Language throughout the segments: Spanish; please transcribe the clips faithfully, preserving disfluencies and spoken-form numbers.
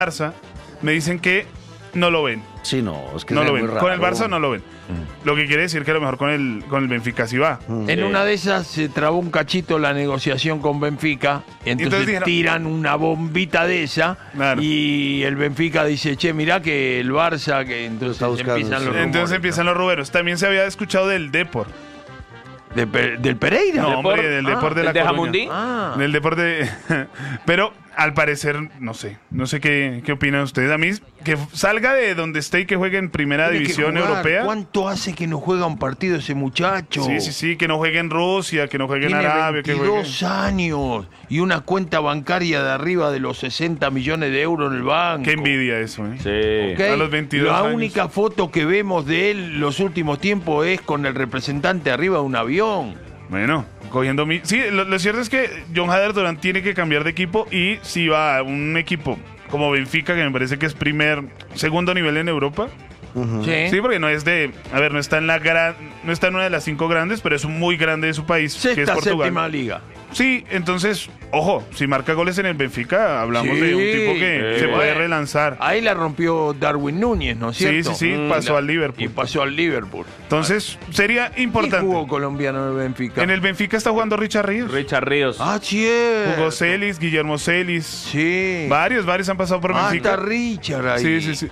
Barça, me dicen que no lo ven. Sí, no, es que No es lo muy ven. raro. Con el Barça no lo ven. Mm. Lo que quiere decir que a lo mejor con el, con el Benfica sí va. Mm. En una de esas se trabó un cachito la negociación con Benfica, y entonces, entonces dijeron, tiran una bombita de esa, claro. y el Benfica dice, che, mirá que el Barça, que entonces Está buscando, empiezan sí. los rumores. Entonces empiezan los ruberos. También se había escuchado del Depor. ¿De Pe- ¿Del Pereira? No, hombre, del Ah, Depor de ¿el la de Coruña. Jamundí? Ah. Del deporte. Pero al parecer, no sé. No sé qué, qué opinan ustedes. A mí, que salga de donde esté y que juegue en primera Tiene que división jugar. europea. ¿Cuánto hace que no juega un partido ese muchacho? Sí, sí, sí. Que no juegue en Rusia, que no juegue en Tiene Arabia. Que juegue... veintidós años y una cuenta bancaria de arriba de los sesenta millones de euros en el banco. Qué envidia eso, ¿eh? Sí. ¿Ok? A los veintidós La años. única foto que vemos de él los últimos tiempos es con el representante arriba de un avión. Bueno, cogiendo mi... Sí, lo, lo cierto es que John Hader Durant tiene que cambiar de equipo y si va a un equipo como Benfica, que me parece que es primer, segundo nivel en Europa. Ujú. ¿Sí? Sí, porque no es de... A ver, no está en la gran, no está en una de las cinco grandes, pero es un muy grande de su país, que es Sexta, Portugal. séptima liga. Sí, entonces, ojo, si marca goles en el Benfica, hablamos Sí. de un tipo que Sí. se puede Bueno, relanzar. Ahí la rompió Darwin Núñez, ¿no es Sí, cierto? sí, sí, Mm, pasó la- al Liverpool. Y pasó al Liverpool. Entonces, sería ¿Quién importante. jugó colombiano en el Benfica? En el Benfica está jugando Richard Ríos. Richard Ríos. Ah, cierto. Jugó Celis, Guillermo Celis. Sí. Varios, varios han pasado por Ah, Benfica. está Richard ahí. Sí, sí, sí.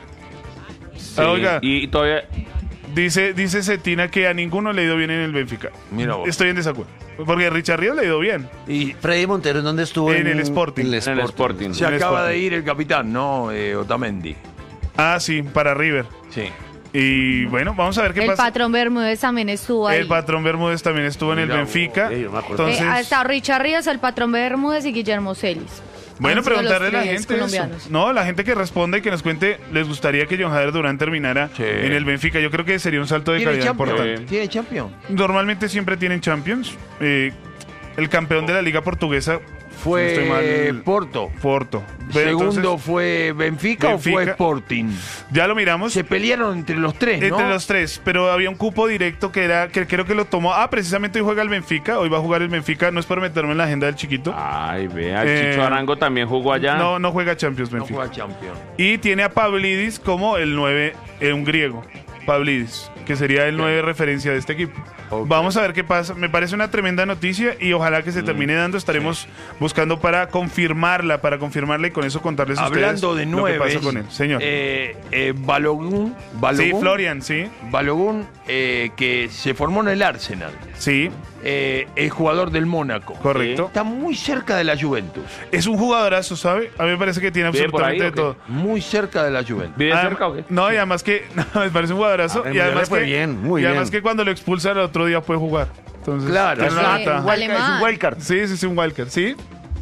Sí, Oiga. Y, y todavía... Dice, dice Cetina que a ninguno le ha ido bien en el Benfica. Mira vos. Estoy en desacuerdo. Porque a Richard Ríos le ha ido bien. Y Freddy Montero, ¿en dónde estuvo? En el Sporting. En el En el Sporting. Sporting. se en el acaba Sporting. de ir el capitán, ¿no? Eh, Otamendi. Ah, sí, para River. Sí. Y bueno, vamos a ver qué El pasa. patrón Bermúdez también estuvo ahí. El patrón Bermúdez también estuvo en el Mira, Benfica. ey, yo me acuerdo. Eh, Entonces, ha estado Richard Ríos, el patrón Bermúdez y Guillermo Celis. bueno, Han sido preguntarle a los la tres gente eso. colombianos. No, la gente que responde y que nos cuente, les gustaría que John Hader Durant terminara Sí. en el Benfica. Yo creo que sería un salto de ¿Tiene calidad champion? importante. ¿Tiene champion? Normalmente siempre tienen Champions. Eh, el campeón de la Liga Portuguesa Fue si no estoy mal, Porto. Porto. Pero Segundo entonces, fue Benfica, o fue Benfica. Sporting. ya lo miramos. Se pelearon entre los tres, ¿no? Entre los tres, pero había un cupo directo que era que creo que lo tomó. Ah, precisamente hoy juega el Benfica. Hoy va a jugar el Benfica. No es por meterme en la agenda del chiquito. Ay, vea, el Eh, Chicho Arango también jugó allá. No, no juega Champions No Benfica. fue champion. Y tiene a Pavlidis como el nueve, eh, un griego. Pavlidis, que sería el nueve referencia de este equipo. Ok. Vamos a ver qué pasa. Me parece una tremenda noticia y ojalá que se termine dando. Estaremos buscando para confirmarla, para confirmarla y con eso contarles a Hablando ustedes de lo que nueve, pasa con él. Señor. Eh, eh, Balogun, Balogun, sí, Florian, sí. Balogun, eh, que se formó en el Arsenal, Sí, eh, es jugador del Mónaco. correcto. Está muy cerca de la Juventus, Es un jugadorazo, ¿sabe? A mí me parece que tiene ¿Vive por ahí absolutamente de o qué? todo. muy cerca de la Juventus. ¿Vive Adem- cerca o qué? No, y además que no, me parece un jugadorazo. Ah, y además le fue que, bien, muy y además bien. que cuando lo expulsan el otro día puede jugar. Entonces, Claro, tiene una sí, ventaja. igual- Alemán. Es un wildcard. Sí, sí, sí, un wildcard, ¿sí?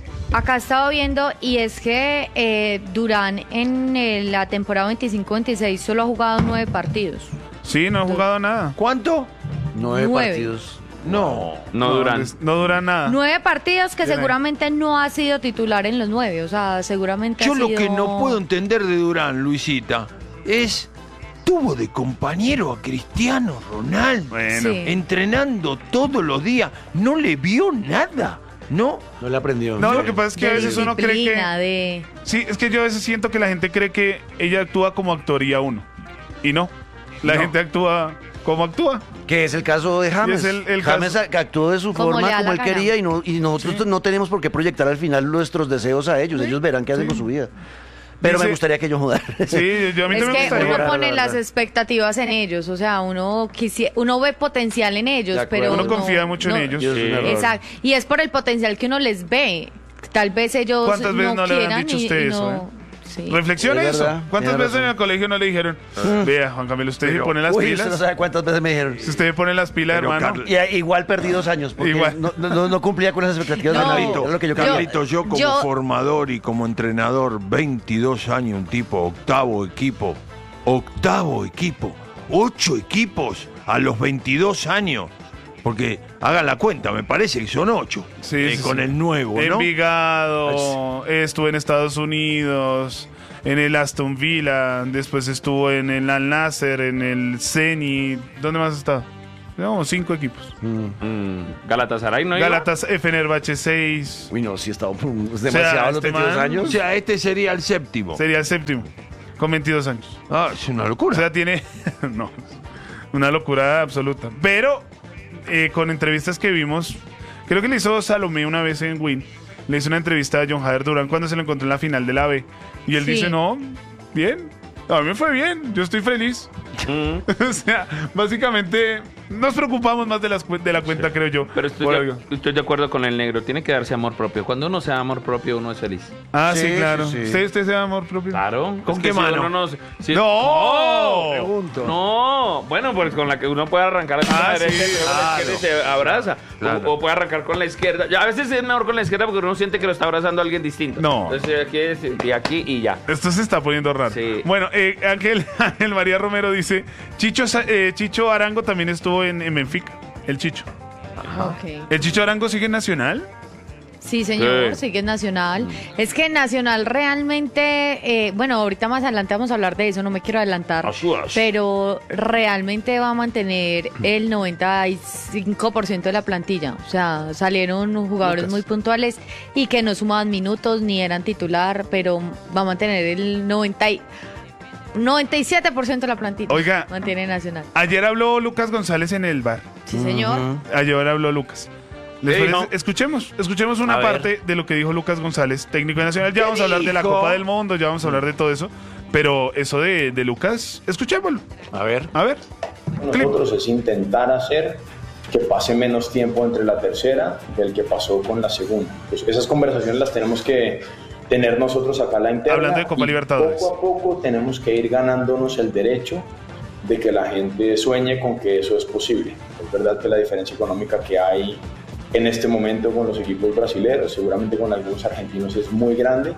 Acá estaba viendo y es que eh, Durán en eh, la temporada veinticinco veintiséis solo ha jugado nueve partidos. Sí, no ha jugado nada. ¿Cuánto? Nueve, Nueve. partidos. No. No duran. des- No dura nada. Nueve partidos que Bien ahí. seguramente no ha sido titular en los nueve. O sea, seguramente Yo ha lo sido... que no puedo entender de Durán, Luisita, es tuvo de compañero a Cristiano Ronaldo, Bueno. Sí. entrenando todos los días, no le vio nada, ¿no? No le aprendió. No, lo que pasa es que a de veces uno cree que... disciplina, de... Sí, es que yo a veces siento que la gente cree que ella actúa como actuaría uno. Y no. La No. gente actúa como actúa. Que es el caso de James. Y es el- el James caso- a- actuó de su Como forma le da como la él gana. quería y, no, y nosotros no tenemos por qué proyectar al final nuestros deseos a ellos. Ellos verán qué hacen con su vida. Pero Dice- me gustaría que ellos jugaran. Sí, yo a mí Es también me que gustaría. uno La pone verdad. las expectativas en ellos, o sea, uno quisi- uno ve potencial en ellos, De acuerdo. pero Uno no- confía mucho no- en ellos. Yo soy un error. Exacto, y es por el potencial que uno les ve. Tal vez ellos ¿Cuántas veces no le habrán quieran dicho y- usted y eso, no- sí. Reflexione Es eso. verdad, ¿Cuántas tiene veces en razón. el colegio no le dijeron? Vea, Juan Camilo, usted se Pero- pone las Uy, usted no pilas. sabe cuántas veces me dijeron. Si usted pone las pilas, Pero, hermano. Carlos- Y a- igual perdí dos años porque Igual. No, no, no cumplía con las expectativas No. de Carlito. Era lo que yo quería. Carlito, yo como Yo- formador y como entrenador, veintidós años, un tipo, octavo equipo, octavo equipo, ocho equipos a los veintidós años. Porque hagan la cuenta, me parece que son ocho. Sí, eh, sí, con sí. el nuevo, ¿no? Envigado, estuvo en Estados Unidos, en el Aston Villa, después estuvo en el Al Nasser, en el Zenit. ¿Dónde más ha estado? Tenemos cinco equipos. Mm, Galatasaray no iba. Galatas, Fenerbahce seis. Uy, no, sí, está es demasiado los este veintidós man- O años. sea, este sería el séptimo. Sería el séptimo, con veintidós años. Ah, es una O locura. sea, tiene... no, una locura absoluta. Pero eh, con entrevistas que vimos, creo que le hizo Salomé una vez en Win, le hizo una entrevista a John Jader Durán cuando se lo encontró en la final de la B. Y él Sí. dice, no, bien, a mí me fue bien, yo estoy feliz. Mm, O sea, básicamente nos preocupamos más de, las, cu- de la cuenta, creo yo. Pero estoy por de, algo. estoy de acuerdo con el negro. Tiene que darse amor propio. Cuando uno se da amor propio, uno es feliz. Ah, sí, Sí, claro. sí, sí. ¿Usted, usted se da amor propio? Claro. ¿Con Es qué que si mano? uno no, si- ¡No! Pregunto. No, bueno, pues con la que uno puede arrancar con Ah, la derecha sí, y luego la izquierda y se abraza. Claro. O, o puede arrancar con la izquierda. Ya, a veces es mejor con la izquierda porque uno siente que lo está abrazando a alguien distinto. No. Entonces aquí es y aquí y ya. Esto se está poniendo raro. Sí. Bueno, eh, Ángel, Ángel María Romero dice, Chicho, Sa- eh, Chicho Arango también estuvo en, en Benfica, el Chicho. Ok. ¿El Chicho Arango sigue en Nacional? Sí, señor, Sí. sí que es Nacional. Es que Nacional realmente, eh, bueno, ahorita más adelante vamos a hablar de eso, no me quiero adelantar, Así es. pero realmente va a mantener el noventa y cinco por ciento de la plantilla. O sea, salieron jugadores Lucas. muy puntuales y que no sumaban minutos ni eran titular, pero va a mantener el noventa y- noventa y siete por ciento de la plantilla. Oiga. Mantiene Nacional. Ayer habló Lucas González en el bar. Sí, señor. Ayer habló Lucas. ¿Les Sí, parece? no. Escuchemos, escuchemos una A ver. parte de lo que dijo Lucas González, técnico de Nacional. Ya ¿Qué vamos a hablar de la dijo? Copa del Mundo, ya vamos a hablar de todo eso. Pero eso de, de Lucas, escuchémoslo. A ver. A ver. Clip. Nosotros es intentar hacer que pase menos tiempo entre la tercera del que pasó con la segunda. Pues esas conversaciones las tenemos que tener nosotros acá a la interna. Hablando de Copa y Libertadores. Poco a poco tenemos que ir ganándonos el derecho de que la gente sueñe con que eso es posible. Es verdad que la diferencia económica que hay en este momento con los equipos brasileños, seguramente con algunos argentinos, es muy grande,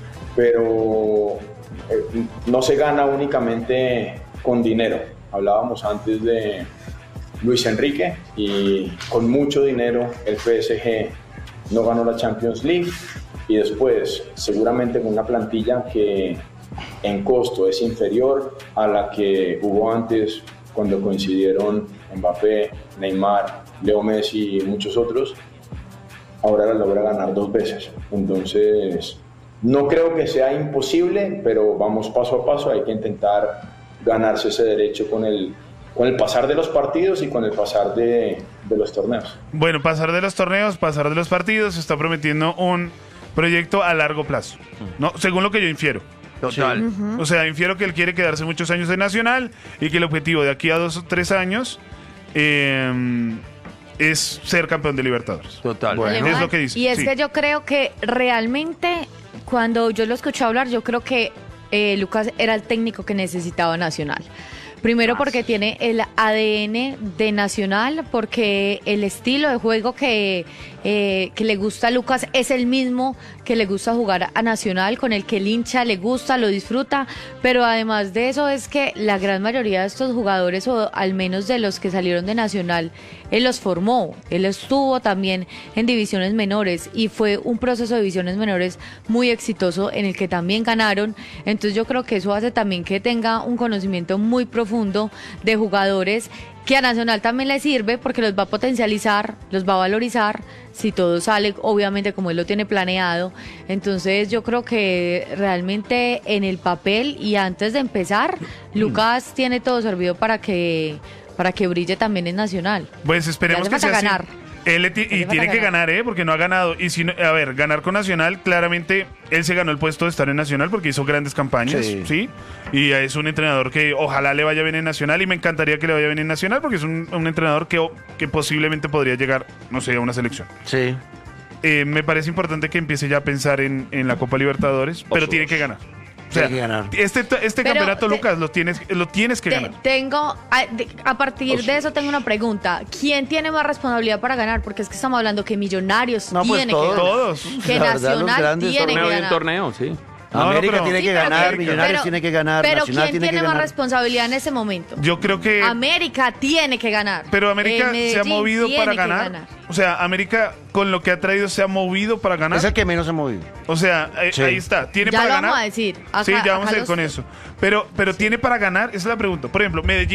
pero eh, no se gana únicamente con dinero. Hablábamos antes de Luis Enrique y con mucho dinero el P S G no ganó la Champions League y después seguramente con una plantilla que en costo es inferior a la que hubo antes cuando coincidieron Mbappé, Neymar, Leo Messi y muchos otros, ahora la logra ganar dos veces. Entonces, no creo que sea imposible, pero vamos paso a paso, hay que intentar ganarse ese derecho con el, con el pasar de los partidos y con el pasar de, de los torneos. Bueno, pasar de los torneos, pasar de los partidos, se está prometiendo un proyecto a largo plazo, ¿no? Según lo que yo infiero. Total. O sea, infiero que él quiere quedarse muchos años en Nacional y que el objetivo de aquí a dos o tres años eh, es ser campeón de Libertadores. Total. Bueno. Es Alemán. lo que dice, Y es sí. que yo creo que realmente, cuando yo lo escuché hablar, yo creo que eh, Lucas era el técnico que necesitaba Nacional. Primero porque tiene el A D N de Nacional, porque el estilo de juego que, eh, que le gusta a Lucas es el mismo que le gusta jugar a Nacional, con el que el hincha le gusta, lo disfruta, pero además de eso es que la gran mayoría de estos jugadores, o al menos de los que salieron de Nacional, él los formó, él estuvo también en divisiones menores y fue un proceso de divisiones menores muy exitoso en el que también ganaron. Entonces yo creo que eso hace también que tenga un conocimiento muy profundo de jugadores que a Nacional también le sirve porque los va a potencializar, los va a valorizar si todo sale obviamente como él lo tiene planeado. Entonces yo creo que realmente en el papel y antes de empezar, Lucas tiene todo servido para que para que brille también en Nacional. Pues esperemos Ya le que sea falta así. ganar. Él le ti- Ya y le tiene falta que ganar. ganar, ¿eh? Porque no ha ganado. Y si no- a ver, ganar con Nacional, claramente él se ganó el puesto de estar en Nacional porque hizo grandes campañas, ¿sí? Sí. Y es un entrenador que ojalá le vaya bien en Nacional y me encantaría que le vaya bien en Nacional porque es un, un entrenador que, que posiblemente podría llegar, no sé, a una selección. Sí. Eh, me parece importante que empiece ya a pensar en, en la Copa Libertadores, pero tiene que ganar. O sea, Tiene que ganar. este, este Pero campeonato, te- Lucas, lo tienes, lo tienes que Te- ganar. tengo, a, de- a partir de eso tengo una pregunta. ¿Quién tiene más responsabilidad para ganar? Porque es que estamos hablando que Millonarios No, pues tiene todos. que ganar. Todos. Que La verdad, los Nacional grandes tiene que Torneo y un ganar. torneo, sí. No, no, América pero- tiene Sí, que pero ganar, que- Millonarios pero- tiene que ganar, Pero Nacional ¿quién tiene tiene que más ganar. responsabilidad en ese momento? Yo creo que... América tiene que ganar. Pero América Eh, se ha Medellín movido tiene para que ganar. O sea, América con lo que ha traído se ha movido para ganar. Es el que menos se ha movido. O sea, eh, Sí. ahí está. Tiene Ya para lo ganar. vamos a decir. Acá- sí, ya vamos acá a ir los- con eso. Pero, pero tiene para ganar, esa es la pregunta. Por ejemplo, Medellín.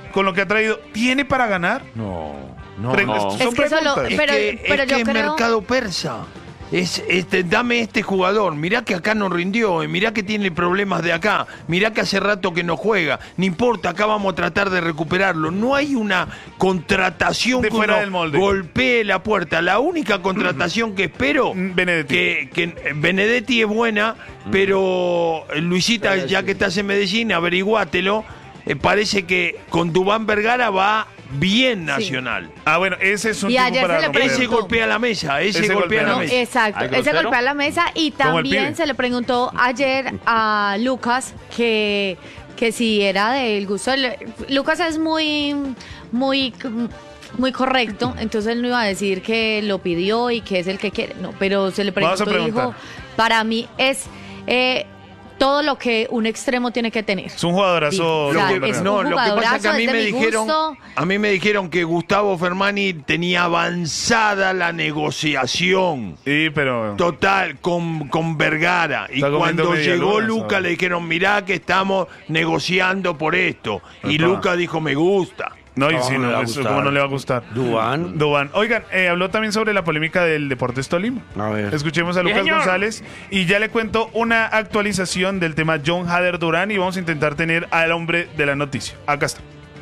con lo que ha traído, ¿tiene para ganar? No, no, Pre- no. son Es que solo- preguntas. Es pero- que, pero es, yo que es creo- mercado persa. Es, este, dame este jugador, mirá que acá no rindió, eh, mirá que tiene problemas de acá, mirá que hace rato que no juega, no importa, acá vamos a tratar de recuperarlo. No hay una contratación De que fuera uno del molde. golpee la puerta. La única contratación que espero, Mm, Benedetti. que, que Benedetti es buena, pero eh, Luisita, ya que estás en Medellín, averiguátelo, eh, parece que con Dubán Vergara va bien Nacional. Ah, bueno, ese es un Y tipo ayer para se le romper. Ese preguntó. golpea la mesa, ese, Ese golpea golpea la la No, mesa. exacto, ¿Hay ese grosero? golpea la mesa y Como el pibe. también se le preguntó ayer a Lucas que, que si era del gusto del- Lucas es muy, muy, muy correcto, entonces él no iba a decir que lo pidió y que es el que quiere, no, pero se le Vamos a preguntó y dijo, preguntar. para mí es eh, todo lo que un extremo tiene que tener. Es un jugadorazo. Sí, o sea, Dubán es Vergara. un No, lo que pasa es que a jugadorazo, mí es de me mi dijeron, gusto. a mí me dijeron que Gustavo Fermani tenía avanzada la negociación Sí, pero... total con, con Vergara y Está comiendo cuando media llegó luna, Luca ¿sabes? le dijeron, mirá que estamos negociando por esto y Epa. Luca dijo, me gusta. No, y ¿Cómo sí, no le va no, a eso gustar? cómo no le va a gustar. Dubán. Dubán. Oigan, eh, habló también sobre la polémica del Deportes Tolima. A ver. Escuchemos a Sí, Lucas señor. González y ya le cuento una actualización del tema John Hader Durán y vamos a intentar tener al hombre de la noticia. Acá está.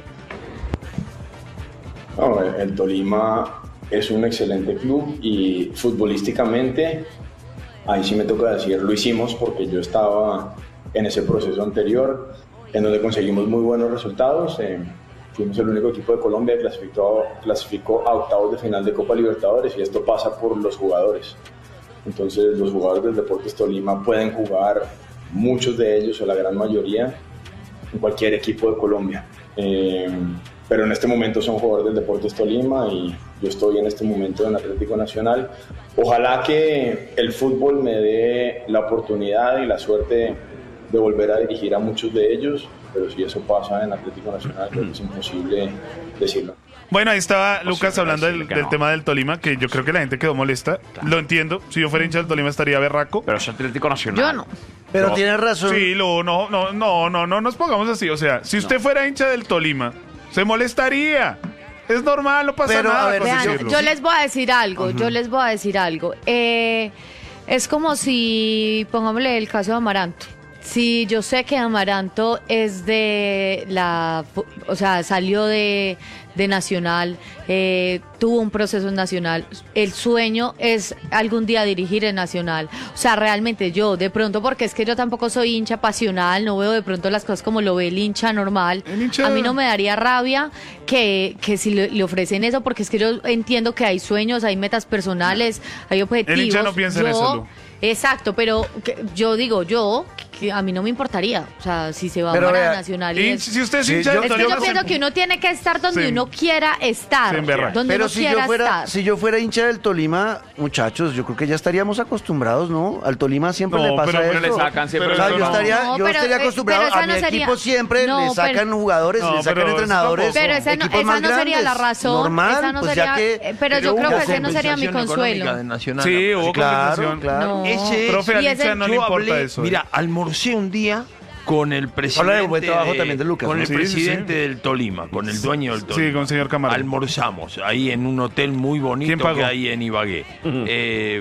No, el Tolima es un excelente club y futbolísticamente, ahí sí me toca decir, lo hicimos porque yo estaba en ese proceso anterior en donde conseguimos muy buenos resultados. Eh, fuimos el único equipo de Colombia que clasificó, clasificó a octavos de final de Copa Libertadores y esto pasa por los jugadores. Entonces los jugadores del Deportes Tolima pueden jugar, muchos de ellos o la gran mayoría, en cualquier equipo de Colombia. Eh, pero en este momento son jugadores del Deportes Tolima y yo estoy en este momento en Atlético Nacional. Ojalá que el fútbol me dé la oportunidad y la suerte de volver a dirigir a muchos de ellos, pero si eso pasa en Atlético Nacional, creo que es imposible decirlo. Bueno, ahí estaba Lucas Posible hablando del, decirle que del no. tema del Tolima, que yo creo que la gente quedó molesta. Lo entiendo. Si yo fuera hincha del Tolima estaría berraco. Pero es Atlético Nacional. Yo no. Pero No. tiene razón. Sí, lo, no, no, no, no, no nos pongamos así. O sea, si usted fuera hincha del Tolima, se molestaría. Es normal, no pasa Pero, nada a ver, con Vean, decirlo. yo les voy a decir algo, yo les voy a decir algo. Eh, es como si, pongámosle el caso de Amaranto. Si yo sé que Amaranto es de la, o sea, salió de, de Nacional, eh, tuvo un proceso en Nacional, el sueño es algún día dirigir en Nacional. O sea, realmente yo, de pronto, porque es que yo tampoco soy hincha pasional, no veo de pronto las cosas como lo ve el hincha normal. El hincha- A mí no me daría rabia que, que si le, le ofrecen eso, porque es que yo entiendo que hay sueños, hay metas personales, hay objetivos. El hincha no piensa en Yo- eso, Lu. Exacto, pero que- yo digo, yo, que a mí no me importaría. O sea, si se va Pero para vea, Nacional y Y es- si usted es Sí, hincha yo- del es que Tolima, yo pienso se- que uno tiene que estar donde Sí. uno quiera estar. Se emberra. Donde Pero uno si quiera yo, fuera, estar. si yo fuera hincha del Tolima, muchachos, yo creo que ya estaríamos acostumbrados, ¿no? Al Tolima siempre No, le pasa pero- pero eso. le sacan siempre Pero O sea, eso yo no. estaría, No, yo pero, estaría eh, acostumbrado pero esa a mi no equipo sería- siempre no, le sacan pero- jugadores, No, le sacan pero entrenadores. tampoco. Pero esa no, equipos esa más no sería la grandes. razón. Normal, esa no pues sería, ya que eh, pero yo creo hubo que ese no sería mi compensación económica consuelo. de Nacional. Sí, hubo Claro, compensación. claro. No. Ese- Profe, al Y hincha ese- no le Yo importa hablé- eso. eh. Mira, almorcé un día con el presidente, Habla del buen trabajo también de Lucas, con ¿no? el Sí, sí, presidente sí. del Tolima, con el dueño del Tolima. Sí, con el señor Camargo. Almorzamos ahí en un hotel muy ¿Quién bonito pagó? que hay en Ibagué. Eh,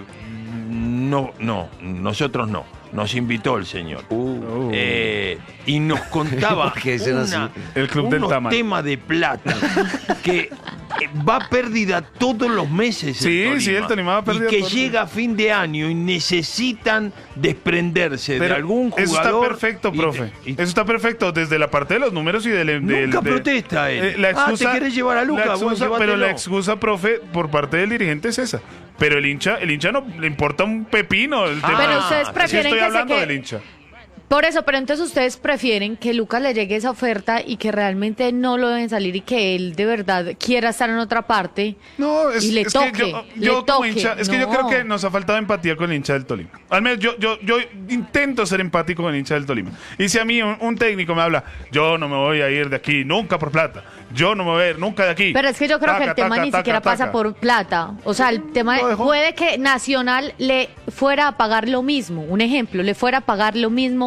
no, no, nosotros no. Nos invitó el señor. Uh. Eh, y nos contaba ¿Por qué dicen así? una- El club del unos tamal. temas de plata que eh, va a pérdida todos los meses. Sí, el Tolima, sí, el Tolima va a pérdida Y que todos los llega a fin de año y necesitan desprenderse Pero de algún jugador. eso está perfecto, y- profe. y- Eso está perfecto desde la parte de los números y del... del- Nunca de- protesta él. Eh, la Ah, excusa, ¿te querés llevar a Luca? la Bueno, excusa- llévatelo. pero la excusa, profe, por parte del dirigente es esa. Pero el hincha, el hincha no le importa un pepino. El tema. Pero ustedes Sí prefieren estoy que se hablando quede- del hincha. Por eso, pero entonces ustedes prefieren que Lucas le llegue esa oferta y que realmente no lo deben salir y que él de verdad quiera estar en otra parte. No, es, Y le es toque, que yo, le yo como toque, hincha, es que yo no. creo que nos ha faltado empatía con el hincha del Tolima. Al menos yo, yo, yo intento ser empático con el hincha del Tolima. Y si a mí un, un técnico me habla, yo no me voy a ir de aquí nunca por plata, yo no me voy a ir nunca de aquí. Pero es que yo creo que Taca, el tema taca, ni taca, siquiera taca. pasa por plata. O sea, el tema Lo dejó. puede que Nacional le fuera a pagar lo mismo. Un ejemplo, le fuera a pagar lo mismo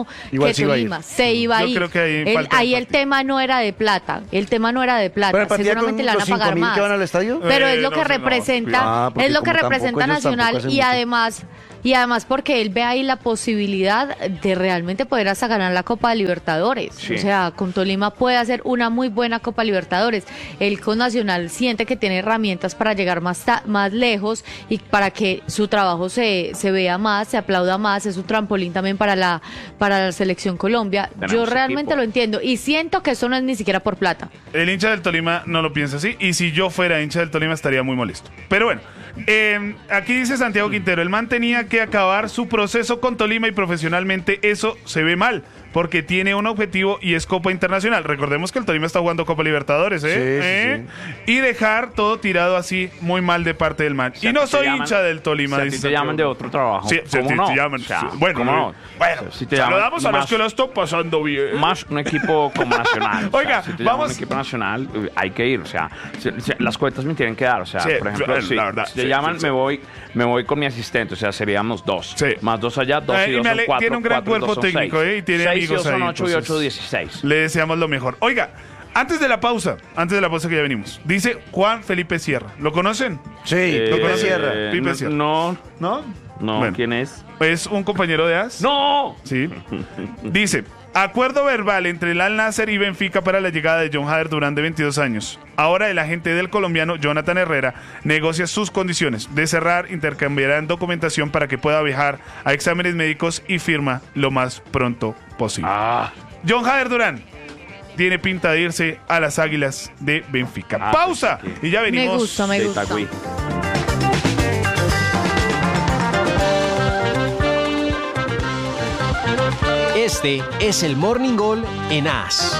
Igual que se iba a ir. Tolima se iba a Yo ir. creo que ahí el, falta ahí el el tema no era de plata, el tema no era de plata, Pero el partido seguramente con le van a los cinco pagar mil más. que van al estadio. Pero Eh, es lo no que sé, no, representa, Ah, porque es lo que como tampoco representa ellos tampoco Nacional hacen y mucho. además y además porque él ve ahí la posibilidad de realmente poder hasta ganar la Copa de Libertadores. Sí. O sea, con Tolima puede hacer una muy buena Copa Libertadores. Él con Nacional siente que tiene herramientas para llegar más, ta- más lejos y para que su trabajo se, se vea más, se aplauda más. Es un trampolín también para la, para la selección Colombia. Yo Tenemos realmente equipo. lo entiendo y siento que eso no es ni siquiera por plata. El hincha del Tolima no lo piensa así. Y si yo fuera hincha del Tolima estaría muy molesto. Pero bueno, eh, aquí dice Santiago Quintero, el man tenía que acabar su proceso con Tolima y profesionalmente eso se ve mal. Porque tiene un objetivo y es Copa Internacional. Recordemos que el Tolima está jugando Copa Libertadores, ¿eh? Sí, sí, ¿Eh? Y dejar todo tirado así muy mal de parte del man. Si y a no ti te soy llaman- hincha del Tolima. Si a dice ti te llaman de Santiago. otro trabajo. Sí, si a ¿cómo ti no? te llaman. O sea, sí. Bueno, ¿cómo no? bueno, Si te llaman saludamos a los más- que lo están pasando bien. Más un equipo como Nacional. Oiga, o sea, si te llaman vamos- un equipo nacional, eh, hay que ir. O sea, se- se- las cuentas me tienen que dar. O sea, Sí, por ejemplo, la si, verdad, si te sí, llaman, sí, sí. me voy me voy con mi asistente. O sea, seríamos dos. Sí. Más dos allá, dos Eh, y y dos me son ale- cuatro. tiene un gran cuatro y cuerpo dos son técnico, seis. ¿eh? Y tiene Seis amigos son ahí, ocho y entonces- ocho, dieciséis. Le deseamos lo mejor. Oiga, antes de la pausa, antes de la pausa que ya venimos, dice Juan Felipe Sierra. ¿Lo conocen? Sí, Eh, Pipe conoce? Sierra. Pipe no, Sierra. no, ¿No? no, Bueno, ¿quién es? Es un compañero de A S. ¡No! Sí. Dice, acuerdo verbal entre el Al Nasser y Benfica para la llegada de John Hader Durán de veintidós años. Ahora el agente del colombiano Jonathan Herrera negocia sus condiciones. De cerrar, intercambiarán documentación para que pueda viajar a exámenes médicos y firma lo más pronto posible. Ah, John Hader Durán tiene pinta de irse a las Águilas de Benfica. Ah, Pausa pensé que- y ya venimos. Me gusta, me de gusta. Itagüí. Este es el Morning Goal en A S.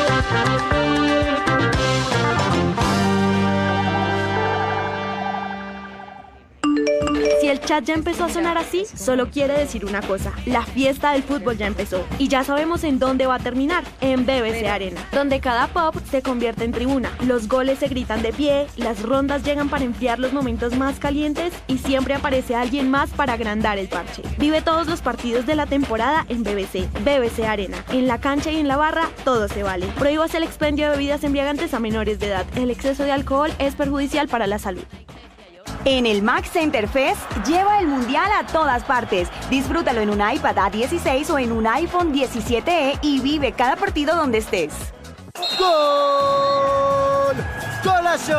Si el chat ya empezó a sonar así, solo quiere decir una cosa: la fiesta del fútbol ya empezó. Y ya sabemos en dónde va a terminar: en B B C Arena, donde cada pop se convierte en tribuna. Los goles se gritan de pie, las rondas llegan para enfriar los momentos más calientes y siempre aparece alguien más para agrandar el parche. Vive todos los partidos de la temporada en B B C. B B C Arena. En la cancha y en la barra, todo se vale. Prohíbas el expendio de bebidas embriagantes a menores de edad. El exceso de alcohol es perjudicial para la salud. En el Max Center Fest, lleva el mundial a todas partes. Disfrútalo en un iPad A dieciséis o en un iPhone diecisiete E y vive cada partido donde estés. ¡Gol! ¡Golazo!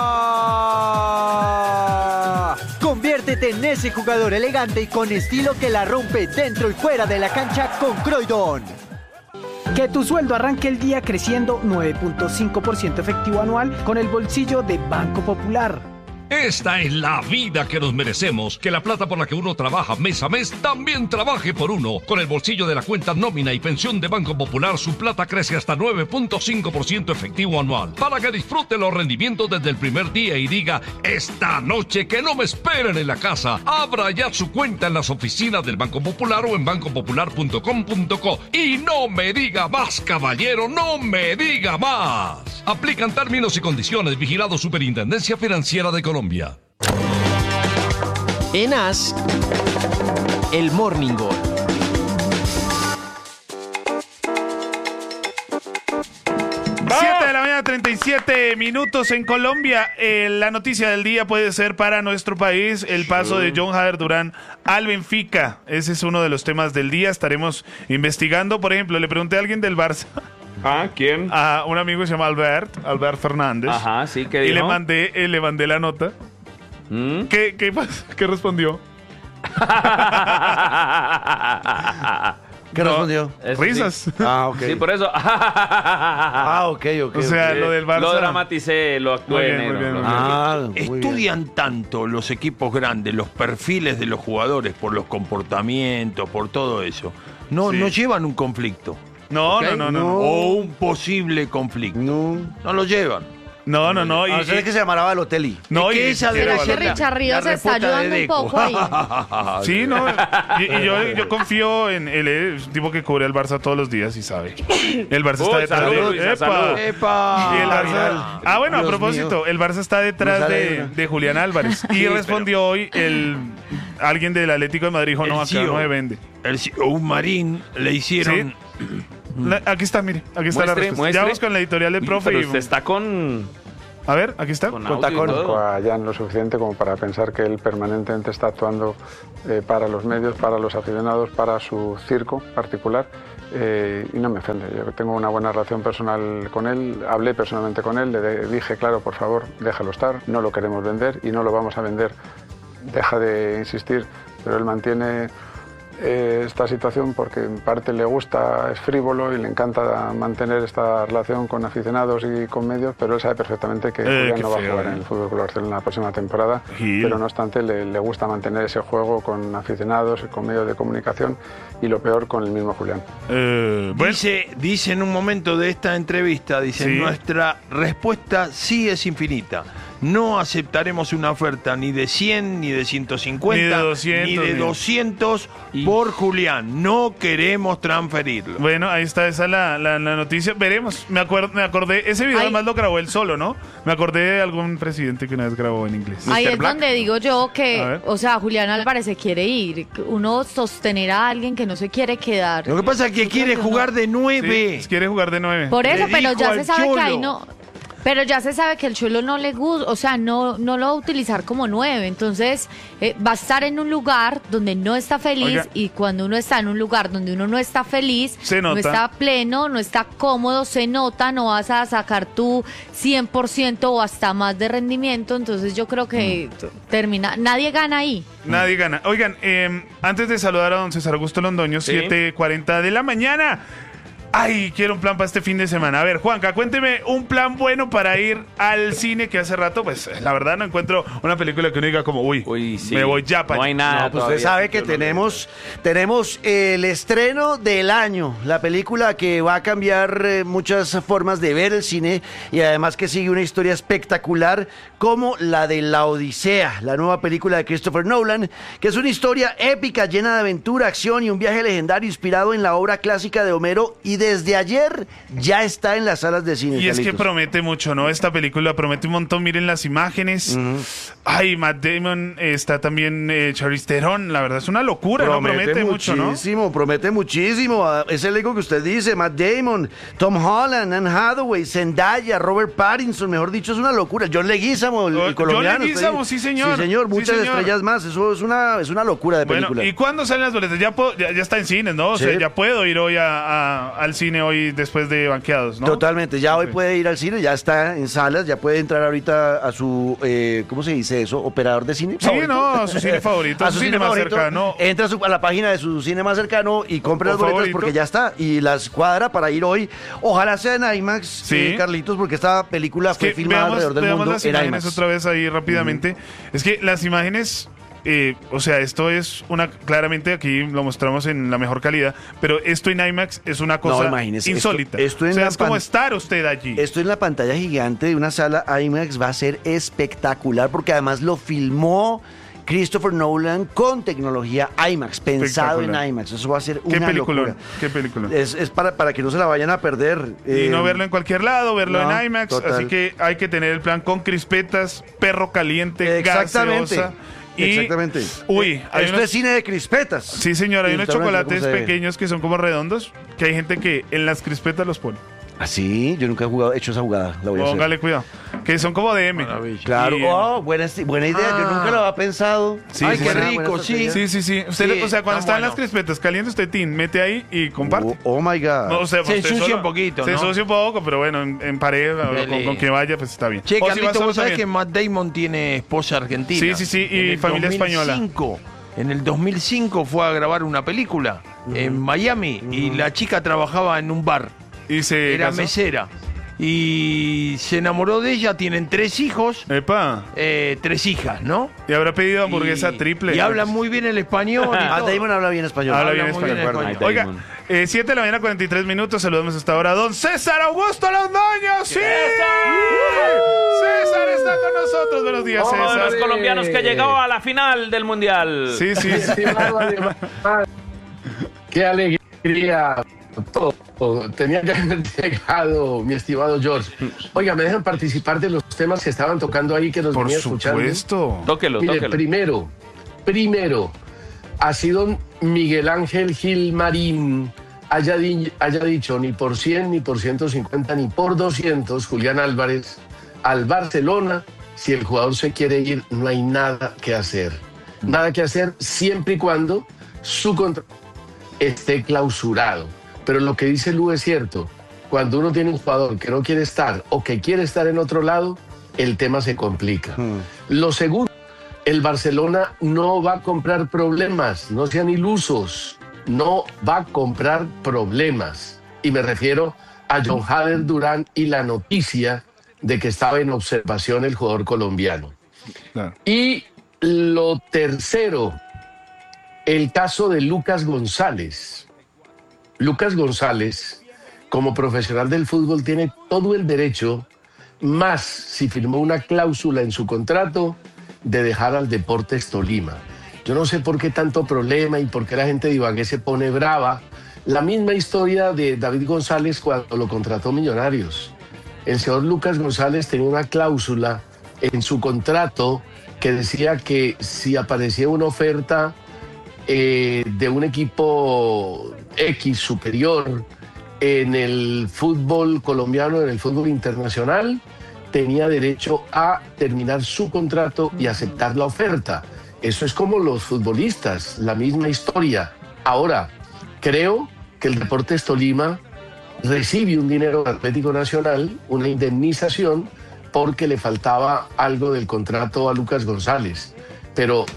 Conviértete en ese jugador elegante y con estilo que la rompe dentro y fuera de la cancha con Croydon. Que tu sueldo arranque el día creciendo nueve punto cinco por ciento efectivo anual con el bolsillo de Banco Popular. Esta es la vida que nos merecemos. Que la plata por la que uno trabaja mes a mes también trabaje por uno. Con el bolsillo de la cuenta nómina y pensión de Banco Popular, su plata crece hasta nueve punto cinco por ciento efectivo anual. Para que disfrute los rendimientos desde el primer día y diga: esta noche que no me esperen en la casa. Abra ya su cuenta en las oficinas del Banco Popular o en banco popular punto com punto co. Y no me diga más, caballero, no me diga más. Aplican términos y condiciones. Vigilado Superintendencia Financiera de Colombia. En A S, el Morning Goal. siete de la mañana, treinta y siete minutos en Colombia. Eh, la noticia del día puede ser para nuestro país el paso de John Hader Durán al Benfica. Ese es uno de los temas del día. Estaremos investigando. Por ejemplo, le pregunté a alguien del Barça, Ah, ¿quién? a un amigo que se llama Albert, Albert Fernández. Ajá, sí, ¿qué Y dijo? le mandé, eh, le mandé la nota. ¿Mm? ¿Qué, qué, pas- qué respondió? ¿Qué No, respondió? Eso Risas. sí. Ah, ok. Sí, por eso. Ah, ok, ok. O sea, ok. lo del Barça. Lo dramaticé, lo actué Muy bien, negro. muy bien, lo- muy bien. Ah, muy bien. Estudian tanto los equipos grandes, los perfiles de los jugadores por los comportamientos, por todo eso. No, Sí. no llevan un conflicto. No, ¿ok? no, no, no, no. O un posible conflicto. No. No lo llevan. No, no, no. Y, A ver, y- que se llamara Balotelli. no, Es que y- esa y- debe Pero es que ser la- Richard Ríos la se está respuesta de ayudando un Deco. poco ahí. Sí, no. Y, y yo, yo confío en él, es un tipo que cubre al Barça todos los días y sabe. El Barça está Uy, detrás salud, de. Luisa, ¡Epa! salud. ¡Epa! Y el Barça- Vidal. Ah, bueno, a Dios propósito, mío. el Barça está detrás Nos de, alegra. de Julián Álvarez. Y respondió hoy el alguien del Atlético de Madrid, dijo, no, El acá C E O. no se vende. El C E O, un marín le hicieron... La- aquí está, mire, aquí está la Muestre, respuesta. muestre. Ya vamos con la editorial del Uy, profe. pero y- usted está con... A ver, aquí está. Con Con audio y tacón. todo. Conozco a Jan lo suficiente como para pensar que él permanentemente está actuando eh, para los medios, para los aficionados, para su circo particular eh, y no me ofende. Yo tengo una buena relación personal con él, hablé personalmente con él, le de- dije, claro, por favor, déjalo estar, no lo queremos vender y no lo vamos a vender. Deja de insistir, pero él mantiene eh, esta situación porque en parte le gusta, es frívolo y le encanta mantener esta relación con aficionados y con medios, pero él sabe perfectamente que Eh, Julián qué no va feo, a jugar eh. en el Fútbol Club Barcelona la próxima temporada, Gil. pero no obstante le, le gusta mantener ese juego con aficionados y con medios de comunicación y lo peor con el mismo Julián. Eh, bueno, Dice, dice en un momento de esta entrevista, dice, Sí. nuestra respuesta sí es infinita. No aceptaremos una oferta ni de cien, ni de ciento cincuenta, Ni de doscientos, ni de ni- doscientos por Julián. No queremos transferirlo. bueno, ahí está esa la, la, la noticia. Veremos. Me acuerdo, me acordé, ese video Ay. además lo grabó él solo, ¿no? Me acordé de algún presidente que una vez grabó en inglés. Ahí mister es Black. donde digo yo A que, ver. o sea, Julián Álvarez se quiere ir. Uno sostener a alguien que no se quiere quedar. Lo que pasa es que Yo quiere creo que jugar uno- de nueve. Sí, quiere jugar de nueve. Por eso, Le pero dijo ya al se sabe que ahí Cholo. no. Pero ya se sabe que el Cholo no le gusta, o sea, no, no lo va a utilizar como nueve. Entonces, eh, va a estar en un lugar donde no está feliz. Oiga. Y cuando uno está en un lugar donde uno no está feliz, Se no nota. está pleno, no está cómodo, se nota, no vas a sacar tu cien por ciento o hasta más de rendimiento. Entonces, yo creo que Mm. termina, nadie gana ahí. Nadie gana. Oigan, eh, antes de saludar a don César Augusto Londoño, Sí. siete cuarenta de la mañana. Ay, quiero un plan para este fin de semana. A ver, Juanca, cuénteme un plan bueno para ir al cine, que hace rato, pues, la verdad no encuentro una película que uno diga como, uy, Uy, sí. me voy ya para No hay nada. No, pues todavía, usted sabe sí, que yo no tenemos, tenemos el estreno del año, la película que va a cambiar eh, muchas formas de ver el cine y además que sigue una historia espectacular como la de La Odisea, la nueva película de Christopher Nolan, que es una historia épica llena de aventura, acción y un viaje legendario inspirado en la obra clásica de Homero y desde ayer ya está en las salas de cine. Y es que Carlitos. promete mucho, ¿no? Esta película promete un montón. Miren las imágenes. Ay, Matt Damon, eh, está también eh, Charlize Theron. La verdad es una locura, ¿no? Promete mucho, ¿no? muchísimo, promete muchísimo. Ah, Es el elenco que usted dice, Matt Damon, Tom Holland, Anne Hathaway, Zendaya, Robert Pattinson, mejor dicho, es una locura. John Leguizamo, el, Oh, el colombiano. John Leguizamo, usted- sí, señor. Sí, señor, Sí, muchas señor. estrellas más. Eso es una, es una locura de Bueno, película. ¿y cuándo salen las boletas? Ya, puedo- ya, ya está en cines, ¿no? O Sí. sea, ya puedo ir hoy a- a- al cine hoy después de Banqueados, ¿no? Totalmente, ya hoy Sí. puede ir al cine, ya está en salas, ya puede entrar ahorita a su, eh, ¿cómo se dice eso? ¿Operador de cine? Sí, no, a su cine favorito, a a su su cine cine más favorito, cercano. entra a, su- a la página de su cine más cercano y compra O las boletas favorito. porque ya está, y las cuadra para ir hoy. Ojalá sea en IMAX, Sí. eh, Carlitos, porque esta película Es fue que filmada veamos, alrededor del veamos mundo las en imágenes IMAX. otra vez ahí rápidamente. Es que las imágenes, eh, o sea, esto es una, claramente aquí lo mostramos en la mejor calidad, pero esto en IMAX es una cosa imagínese, esto- insólita. esto en o sea, la es como pan- estar usted allí. Esto en la pantalla gigante de una sala IMAX va a ser espectacular porque además lo filmó Christopher Nolan con tecnología IMAX, pensado en Espectacular. IMAX. Eso va a ser Qué una película, locura. qué película. Es, es para, para que no se la vayan a perder. Y eh, no verlo en cualquier lado, verlo no, en IMAX. total. Así que hay que tener el plan con crispetas, perro caliente, Exactamente. gaseosa. Y, Exactamente. Uy, hay Esto unos- es cine de crispetas. Sí, señor, hay Y unos usted no entiende chocolates cómo se ve. pequeños que son como redondos, que hay gente que en las crispetas los pone. ¿Ah, sí? Yo nunca he jugado, hecho esa jugada. La voy a hacer. Póngale cuidado. Que son como de M. Claro. Y, eh, Oh, buena, esti- buena idea. Yo Ah. nunca lo había pensado. Sí, Ay, sí, qué sí. rico, Buena sí. estrategia. Sí, sí, sí. Usted, Sí, o sea, cuando está están las bueno. crispetas calientes, usted tin, mete ahí y comparte. Oh, oh my God. No, o sea, Se usted ensucia solo- un poquito, Se ¿no? ensucia un poco, pero bueno, en, en pareja, o Dele. con, con que vaya, pues está bien. Che, O si va Carlito, solo vos sabés que también. Matt Damon tiene esposa argentina. Sí, sí, sí, y En el familia española. dos mil cinco, En el dos mil cinco fue a grabar una película en Miami y la chica trabajaba en un bar. Y se Era casó. mesera. Y se enamoró de ella, tienen tres hijos, Epa. eh, tres hijas, ¿no? Y habrá pedido hamburguesa Y- triple. Y hablan muy bien el español. y Matt todo. Damon habla bien español. Habla Habla bien muy español. bien acuerdo. español. Oiga, Damon. Eh, siete de la mañana, cuarenta y tres minutos. Saludamos hasta ahora a don César Augusto Londoño. ¡Sí! César está con nosotros. Buenos días, Uno César. de los colombianos que llegó a la final del Mundial. Sí, sí. Qué alegría. Todo. Tenía que haber llegado, mi estimado George. Oiga, ¿me dejan participar de los temas que estaban tocando ahí que nos Por venía escuchando? Por supuesto. Tóquelo, Mire, tóquelo. primero, primero, ha sido Miguel Ángel Gilmarín haya, di- haya dicho ni por cien, ni por ciento cincuenta, ni por doscientos, Julián Álvarez, al Barcelona, si el jugador se quiere ir, no hay nada que hacer. Nada que hacer siempre y cuando su contrato esté clausurado. Pero lo que dice Lu es cierto. Cuando uno tiene un jugador que no quiere estar o que quiere estar en otro lado, el tema se complica. Hmm. Lo segundo, el Barcelona no va a comprar problemas, no sean ilusos, no va a comprar problemas. Y me refiero a John Jader Durán y la noticia de que estaba en observación el jugador colombiano. Claro. Y lo tercero, el caso de Lucas González. Lucas González, como profesional del fútbol, tiene todo el derecho, más si firmó una cláusula en su contrato, de dejar al Deportes Tolima. Yo no sé por qué tanto problema y por qué la gente de Ibagué se pone brava. La misma historia de David González cuando lo contrató Millonarios. El señor Lucas González tenía una cláusula en su contrato que decía que si aparecía una oferta eh, de un equipo X superior en el fútbol colombiano, en el fútbol internacional, tenía derecho a terminar su contrato y aceptar la oferta. Eso es como los futbolistas, la misma historia. Ahora, creo que el Deportes Tolima recibe un dinero del Atlético Nacional, una indemnización, porque le faltaba algo del contrato a Lucas González. Pero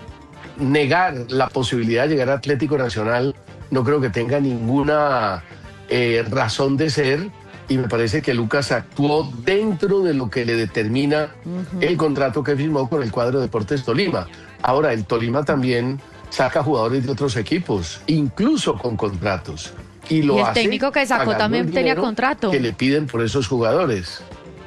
negar la posibilidad de llegar a Atlético Nacional no creo que tenga ninguna eh, razón de ser, y me parece que Lucas actuó dentro de lo que le determina uh-huh. el contrato que firmó con el cuadro Deportes Tolima. Ahora, el Tolima también saca jugadores de otros equipos, incluso con contratos. Y, lo y el hace técnico que sacó también tenía contrato. Que le piden por esos jugadores.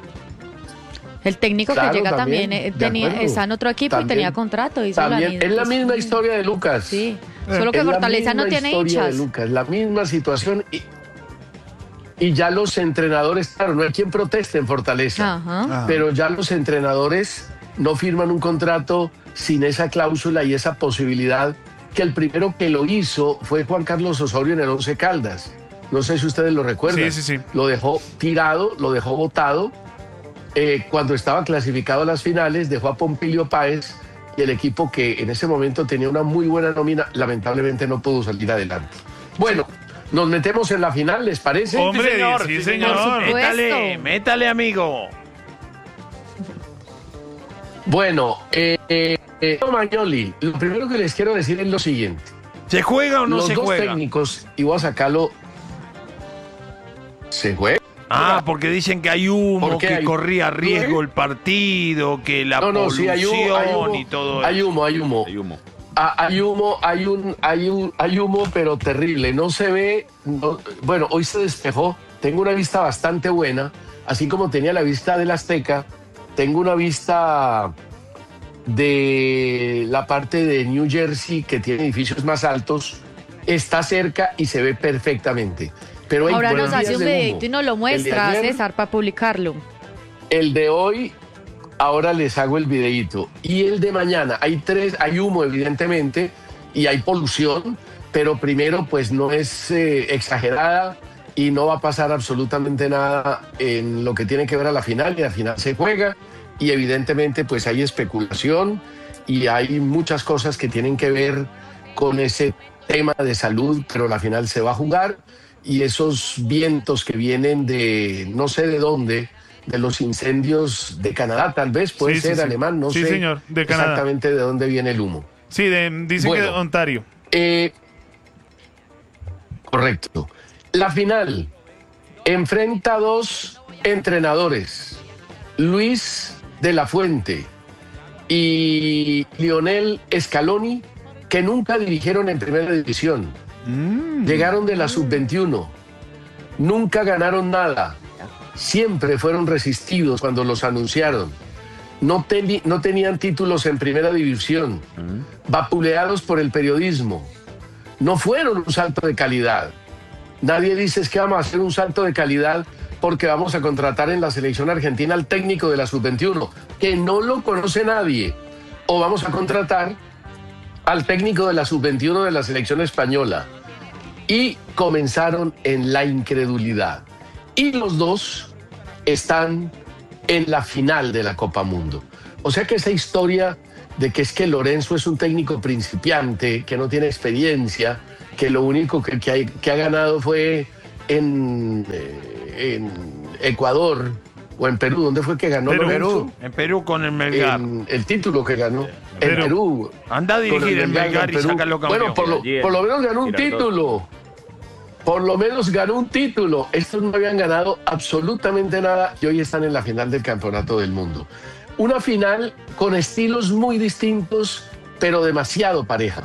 El técnico claro, que llega también, también eh, tenía, está en otro equipo también, y tenía contrato. Hizo también, la es la misma historia de Lucas. Sí, solo que Fortaleza no tiene hinchas. De Lucas, la misma situación. Y, y ya los entrenadores, claro, no hay quien proteste en Fortaleza, Ajá. pero ya los entrenadores no firman un contrato sin esa cláusula y esa posibilidad, que el primero que lo hizo fue Juan Carlos Osorio en el Once Caldas. No sé si ustedes lo recuerdan. Sí, sí, sí. Lo dejó tirado, lo dejó botado. Eh, cuando estaba clasificado a las finales, dejó a Pompilio Páez y el equipo, que en ese momento tenía una muy buena nómina, lamentablemente no pudo salir adelante. Bueno, nos metemos en la final, ¿les parece? Hombre, sí, señor. Sí, señor. Métale, métale, amigo. Bueno, eh, eh, eh, Magnoli, lo primero que les quiero decir es lo siguiente. ¿Se juega o no Los se dos juega? técnicos, y voy a sacarlo, ¿se juega? Ah, porque dicen que hay humo, que hay? corría riesgo el partido, que la no, no, polución sí, hay humo, hay humo, y todo eso. Hay humo, hay humo. Hay humo. Ah, hay humo, hay un, hay un, hay humo, pero terrible. No se ve. No, bueno, hoy se despejó. Tengo una vista bastante buena, así como tenía la vista del Azteca. Tengo una vista de la parte de New Jersey, que tiene edificios más altos. Está cerca y se ve perfectamente. Pero hay ahora nos hace un videito humo. y nos lo muestra, ayer, César, para publicarlo. El de hoy, ahora les hago el videito. Y el de mañana, hay tres, hay humo evidentemente y hay polución, pero primero pues no es eh, exagerada y no va a pasar absolutamente nada en lo que tiene que ver a la final, y la final se juega y evidentemente pues hay especulación y hay muchas cosas que tienen que ver con ese tema de salud, pero la final se va a jugar. Y esos vientos que vienen de no sé de dónde, de los incendios de Canadá, tal vez, puede sí, ser sí, sí. alemán, no sí, sé señor, de Canadá. Exactamente de dónde viene el humo. Sí, de, dicen bueno, que de Ontario. Eh, correcto. La final enfrenta a dos entrenadores, Luis de la Fuente y Lionel Scaloni, que nunca dirigieron en primera división. Mm. Llegaron de la sub veintiuno. Nunca ganaron nada. Siempre fueron resistidos cuando los anunciaron. No, teni- no tenían títulos en primera división. Mm. Vapuleados por el periodismo. No fueron un salto de calidad. Nadie dice es que vamos a hacer un salto de calidad porque vamos a contratar en la selección argentina al técnico de la sub veintiuno, que no lo conoce nadie. O vamos a contratar al técnico de la sub veintiuno de la selección española. Y comenzaron en la incredulidad. Y los dos están en la final de la Copa Mundo. O sea que esa historia de que es que Lorenzo es un técnico principiante, que no tiene experiencia, que lo único que, que, hay, que ha ganado fue en, eh, en Ecuador o en Perú. ¿Dónde fue que ganó Perú, Lorenzo? En Perú con el Melgar. En el título que ganó. Perú. En Perú. Anda a dirigir el Melgar y sácalo campeón. Bueno, por lo, por lo menos ganó un título. Por lo menos ganó un título. Estos no habían ganado absolutamente nada y hoy están en la final del Campeonato del Mundo. Una final con estilos muy distintos, pero demasiado pareja.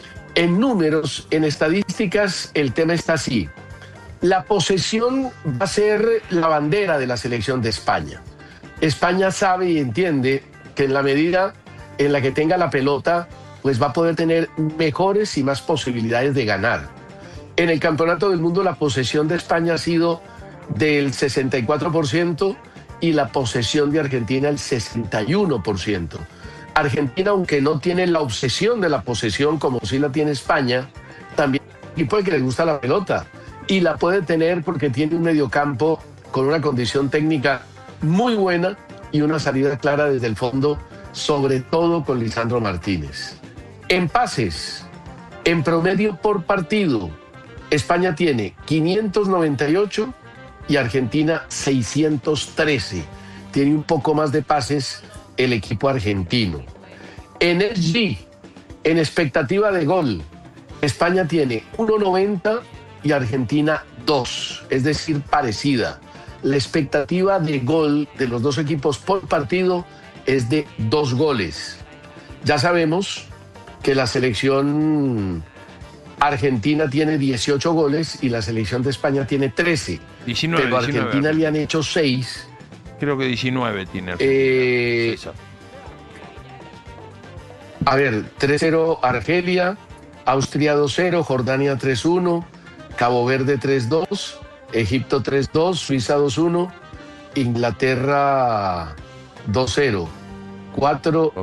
En números, en estadísticas, el tema está así. La posesión va a ser la bandera de la selección de España. España sabe y entiende que en la medida en la que tenga la pelota, pues va a poder tener mejores y más posibilidades de ganar. En el Campeonato del Mundo la posesión de España ha sido del sesenta y cuatro por ciento y la posesión de Argentina el sesenta y uno por ciento. Argentina, aunque no tiene la obsesión de la posesión como sí la tiene España, también y puede que le gusta la pelota y la puede tener porque tiene un mediocampo con una condición técnica muy buena y una salida clara desde el fondo, sobre todo con Lisandro Martínez. En pases, en promedio por partido, España tiene quinientos noventa y ocho y Argentina seiscientos trece. Tiene un poco más de pases el equipo argentino. En X G, en expectativa de gol, España tiene uno noventa y Argentina dos, es decir, parecida. La expectativa de gol de los dos equipos por partido es de dos goles. Ya sabemos que la selección argentina tiene dieciocho goles y la selección de España tiene trece. diecinueve, pero a diecinueve. Argentina le han hecho seis. Creo que diecinueve tiene. Eh, a ver, tres cero Argelia, Austria dos cero, Jordania tres uno, Cabo Verde tres dos, Egipto tres dos, Suiza dos uno, Inglaterra dos cero, cuatro,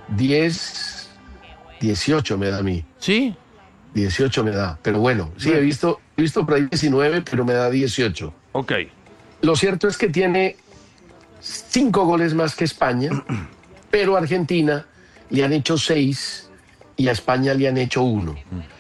diez, dieciocho me da a mí. ¿Sí? dieciocho me da, pero bueno, sí, he visto, he visto por ahí diecinueve, pero me da dieciocho. Ok. Lo cierto es que tiene cinco goles más que España, pero a Argentina le han hecho seis y a España le han hecho uno.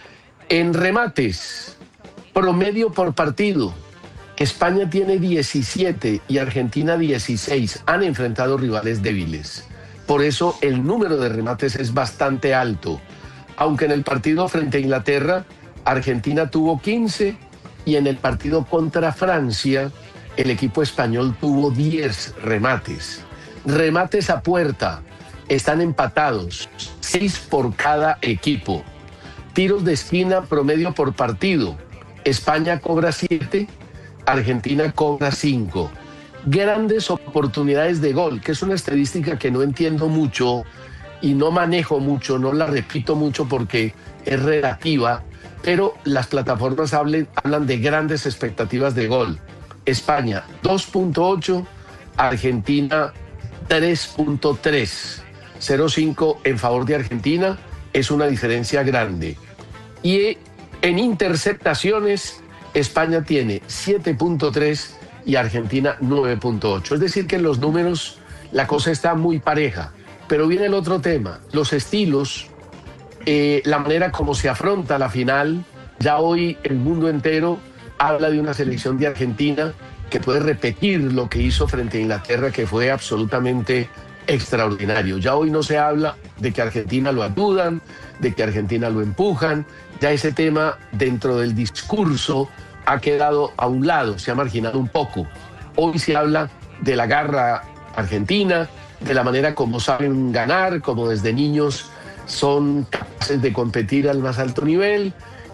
En remates, promedio por partido, España tiene diecisiete y Argentina dieciséis. Han enfrentado rivales débiles. Por eso el número de remates es bastante alto. Aunque en el partido frente a Inglaterra, Argentina tuvo quince y en el partido contra Francia, el equipo español tuvo diez remates. Remates a puerta, están empatados, seis por cada equipo. Tiros de esquina promedio por partido, España cobra siete, Argentina cobra cinco. Grandes oportunidades de gol, que es una estadística que no entiendo mucho y no manejo mucho, no la repito mucho porque es relativa, pero las plataformas hablen, hablan de grandes expectativas de gol. España dos punto ocho, Argentina tres punto tres, cero punto cinco en favor de Argentina, es una diferencia grande. Y en interceptaciones, España tiene siete punto tres y Argentina nueve punto ocho. Es decir, que en los números la cosa está muy pareja. Pero viene el otro tema, los estilos, eh, la manera como se afronta la final. Ya hoy el mundo entero habla de una selección de Argentina que puede repetir lo que hizo frente a Inglaterra, que fue absolutamente extraordinario. Ya hoy no se habla de que Argentina lo ayudan, de que Argentina lo empujan. Ya ese tema dentro del discurso ha quedado a un lado, se ha marginado un poco. Hoy se habla de la garra argentina, de la manera como saben ganar, como desde niños son capaces de competir al más alto nivel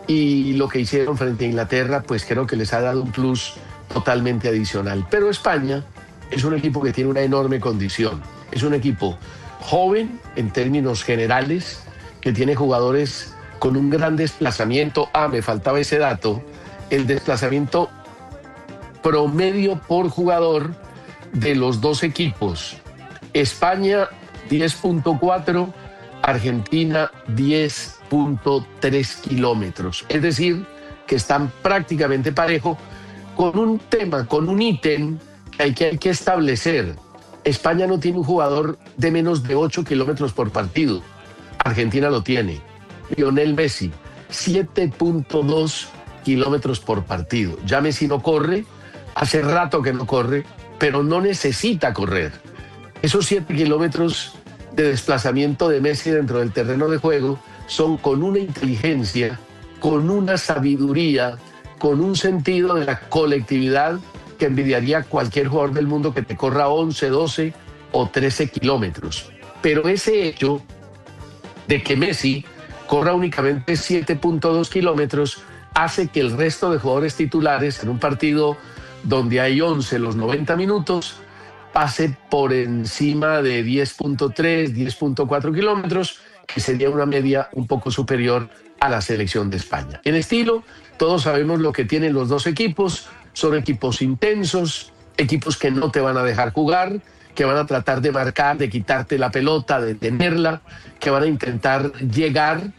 y lo que hicieron frente a Inglaterra, pues creo que les ha dado un plus totalmente adicional. Pero España es un equipo que tiene una enorme condición. Es un equipo joven en términos generales, que tiene jugadores con un gran desplazamiento. Ah, me faltaba ese dato. El desplazamiento promedio por jugador de los dos equipos. España diez punto cuatro, Argentina diez punto tres kilómetros. Es decir, que están prácticamente parejo, con un tema, con un ítem que hay que, hay que establecer. España no tiene un jugador de menos de ocho kilómetros por partido. Argentina lo tiene. Lionel Messi, siete punto dos kilómetros por partido. Ya Messi no corre, hace rato que no corre, pero no necesita correr. Esos siete kilómetros de desplazamiento de Messi dentro del terreno de juego son con una inteligencia, con una sabiduría, con un sentido de la colectividad que envidiaría cualquier jugador del mundo que te corra once, doce o trece kilómetros. Pero ese hecho de que Messi corra únicamente siete punto dos kilómetros hace que el resto de jugadores titulares en un partido donde hay once los noventa minutos pase por encima de diez punto tres, diez punto cuatro kilómetros, que sería una media un poco superior a la selección de España. En estilo, todos sabemos lo que tienen los dos equipos. Son equipos intensos, equipos que no te van a dejar jugar, que van a tratar de marcar, de quitarte la pelota, de tenerla, que van a intentar llegar.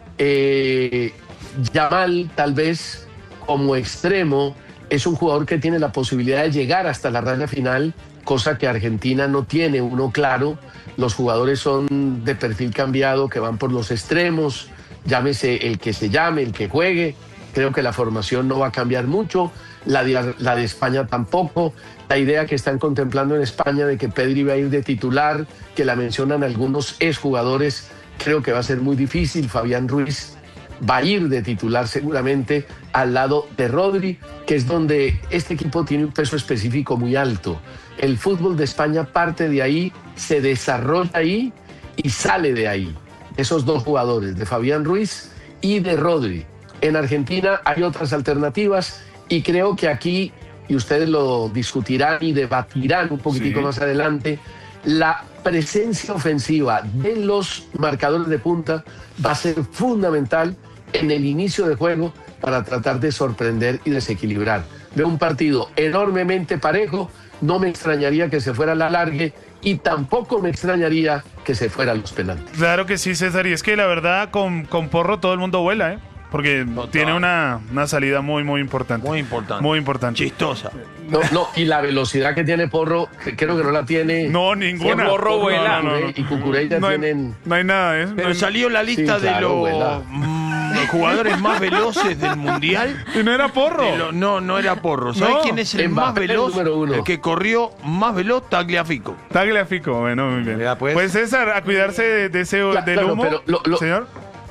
Eh, Yamal, tal vez, como extremo, es un jugador que tiene la posibilidad de llegar hasta la raya final, cosa que Argentina no tiene uno claro. Los jugadores son de perfil cambiado, que van por los extremos, llámese el que se llame, el que juegue. Creo que la formación no va a cambiar mucho, la de, la de España tampoco. La idea que están contemplando en España de que Pedri va a ir de titular, que la mencionan algunos exjugadores, creo que va a ser muy difícil. Fabián Ruiz va a ir de titular seguramente al lado de Rodri, que es donde este equipo tiene un peso específico muy alto. El fútbol de España parte de ahí, se desarrolla ahí y sale de ahí. Esos dos jugadores, de Fabián Ruiz y de Rodri. En Argentina hay otras alternativas y creo que aquí, y ustedes lo discutirán y debatirán un poquitico sí. más adelante, la presencia ofensiva de los marcadores de punta va a ser fundamental en el inicio de juego para tratar de sorprender y desequilibrar. Veo un partido enormemente parejo, no me extrañaría que se fuera a la largue y tampoco me extrañaría que se fuera a los penaltis. Claro que sí, César, y es que la verdad con, con Porro todo el mundo vuela, ¿eh? Porque Total. tiene una, una salida muy, muy importante. Muy importante. Muy importante. Chistosa. No, no, y la velocidad que tiene Porro, creo que no la tiene. No, ninguna. Porro vuela. No, no, no. Y Cucurella no hay, tienen. No hay nada, ¿eh? Pero no hay... salió la lista sí, claro, de los mm, jugadores más veloces del mundial. ¿Y no era Porro? Lo, no, no era Porro. ¿Sabes no. quién es el Mbappé, más veloz? El, uno. el que corrió más veloz, Tagliafico. Tagliafico, bueno, muy bien. Ya, pues. pues César, a cuidarse de, de ese claro, del humo. Pero lo, lo... Señor.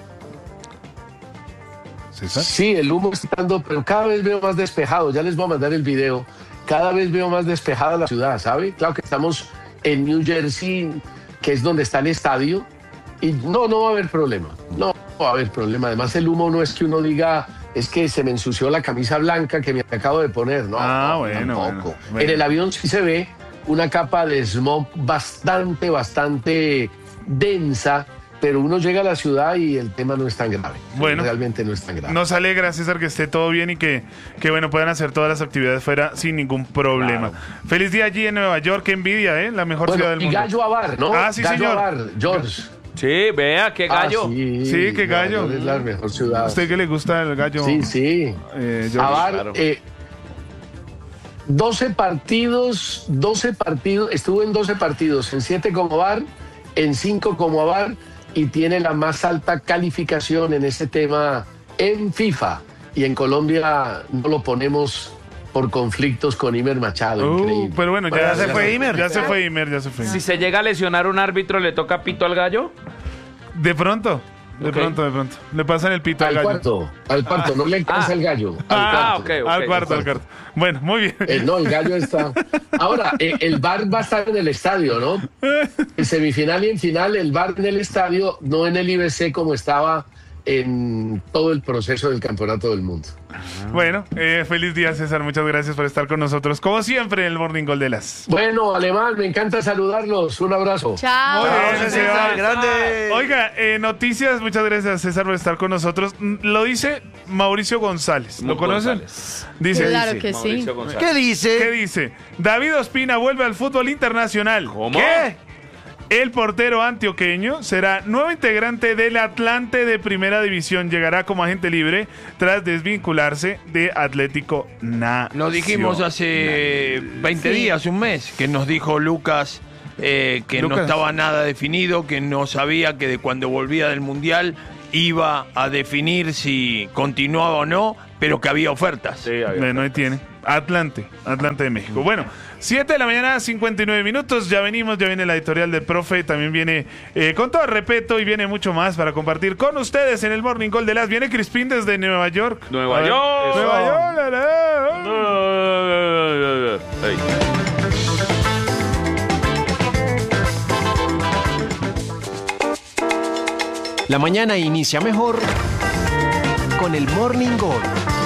¿César? Sí, el humo está dando, pero cada vez veo más despejado. Ya les voy a mandar el video. Cada vez veo más despejada la ciudad, ¿sabe? Claro que estamos en New Jersey, que es donde está el estadio, y no, no va a haber problema. No va a haber problema. Además, el humo no es que uno diga, es que se me ensució la camisa blanca que me acabo de poner. No, ah, no, bueno, tampoco. Bueno, bueno. En el avión sí se ve una capa de smog bastante, bastante densa, pero uno llega a la ciudad y el tema no es tan grave. Bueno, realmente no es tan grave. Nos alegra, César, que esté todo bien y que, que bueno, puedan hacer todas las actividades fuera sin ningún problema. Claro. Feliz día allí en Nueva York, qué envidia, ¿eh? La mejor bueno, ciudad del y mundo. Y Gallo Abar, ¿no? Ah, sí, Gallo señor. Abar, George. Sí, vea, qué gallo. Ah, sí, sí, qué gallo. Es la mejor ciudad. ¿A usted qué le gusta el gallo? Sí, sí. Eh, Abar, claro. eh, doce partidos, doce partidos, estuvo en doce partidos, en siete como Abar, en cinco como Abar, y tiene la más alta calificación en ese tema en FIFA. Y en Colombia no lo ponemos por conflictos con Imer Machado. Uh, increíble. Pero bueno, ya, bueno, ya se fue Imer. Ya se fue Imer, ya se fue Imer. Si se llega a lesionar un árbitro, ¿le toca pito al gallo? De pronto. De okay. pronto, de pronto. Le pasan el pito al, al gallo. Cuarto, al cuarto, no le alcanza ah. el gallo. Al ah, cuarto. Okay, okay. Al cuarto, al cuarto. Bueno, muy bien. Eh, no, el gallo está. Ahora, eh, el V A R va a estar en el estadio, ¿no? En semifinal y en final, el V A R en el estadio, no en el I B C como estaba en todo el proceso del campeonato del mundo. Bueno, eh, feliz día, César. Muchas gracias por estar con nosotros, como siempre, en el Morning Gol de las. Bueno, Alemán, me encanta saludarlos. Un abrazo. Chao. Muy bien, César, César. grande. Oiga, eh, noticias, muchas gracias, César, por estar con nosotros. Mm, Lo dice Mauricio González. ¿Lo conocen? González. Dice. Claro dice, que sí. Mauricio González. ¿Qué dice? ¿Qué dice? David Ospina vuelve al fútbol internacional. ¿Cómo? ¿Qué? El portero antioqueño será nuevo integrante del Atlante de Primera División. Llegará como agente libre tras desvincularse de Atlético Nacional. Lo dijimos hace veinte Sí. días, un mes, que nos dijo Lucas eh, que Lucas. no estaba nada definido, que no sabía que de cuando volvía del Mundial iba a definir si continuaba o no, pero que había ofertas. Sí, había- Bueno, ahí tiene. Atlante, Atlante de México. Bueno, siete de la mañana, cincuenta y nueve minutos. Ya venimos, ya viene la editorial del profe. También viene, eh, con todo respeto, y viene mucho más para compartir con ustedes en el Morning Call de las. Viene Crispín desde Nueva York. Nueva A ver, York. Nueva York. la, la. Ey. La mañana inicia mejor con el Morning Gol.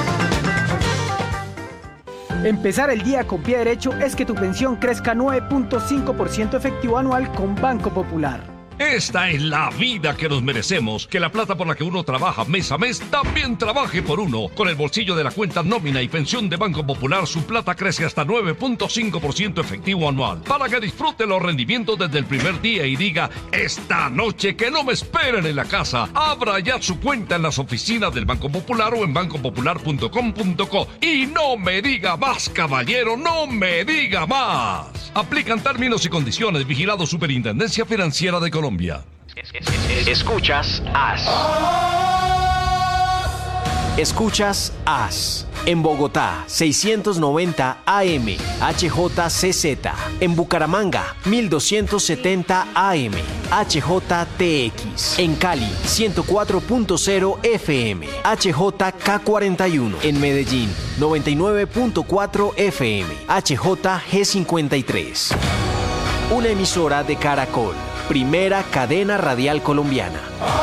Empezar el día con pie derecho es que tu pensión crezca nueve punto cinco por ciento efectivo anual con Banco Popular. Esta es la vida que nos merecemos. Que la plata por la que uno trabaja mes a mes también trabaje por uno. Con el bolsillo de la cuenta nómina y pensión de Banco Popular, su plata crece hasta nueve punto cinco por ciento efectivo anual. Para que disfrute los rendimientos desde el primer día y diga, esta noche que no me esperen en la casa. Abra ya su cuenta en las oficinas del Banco Popular o en banco popular punto com punto co. Y no me diga más, caballero, no me diga más. Aplican términos y condiciones. Vigilado Superintendencia Financiera de Colombia. Escuchas As. Escuchas As. En Bogotá, seiscientos noventa A M, H J C Z. En Bucaramanga, mil doscientos setenta A M, H J T X. En Cali, ciento cuatro punto cero F M, H J K cuarenta y uno. En Medellín, noventa y nueve punto cuatro F M, H J G cincuenta y tres. Una emisora de Caracol, primera cadena radial colombiana.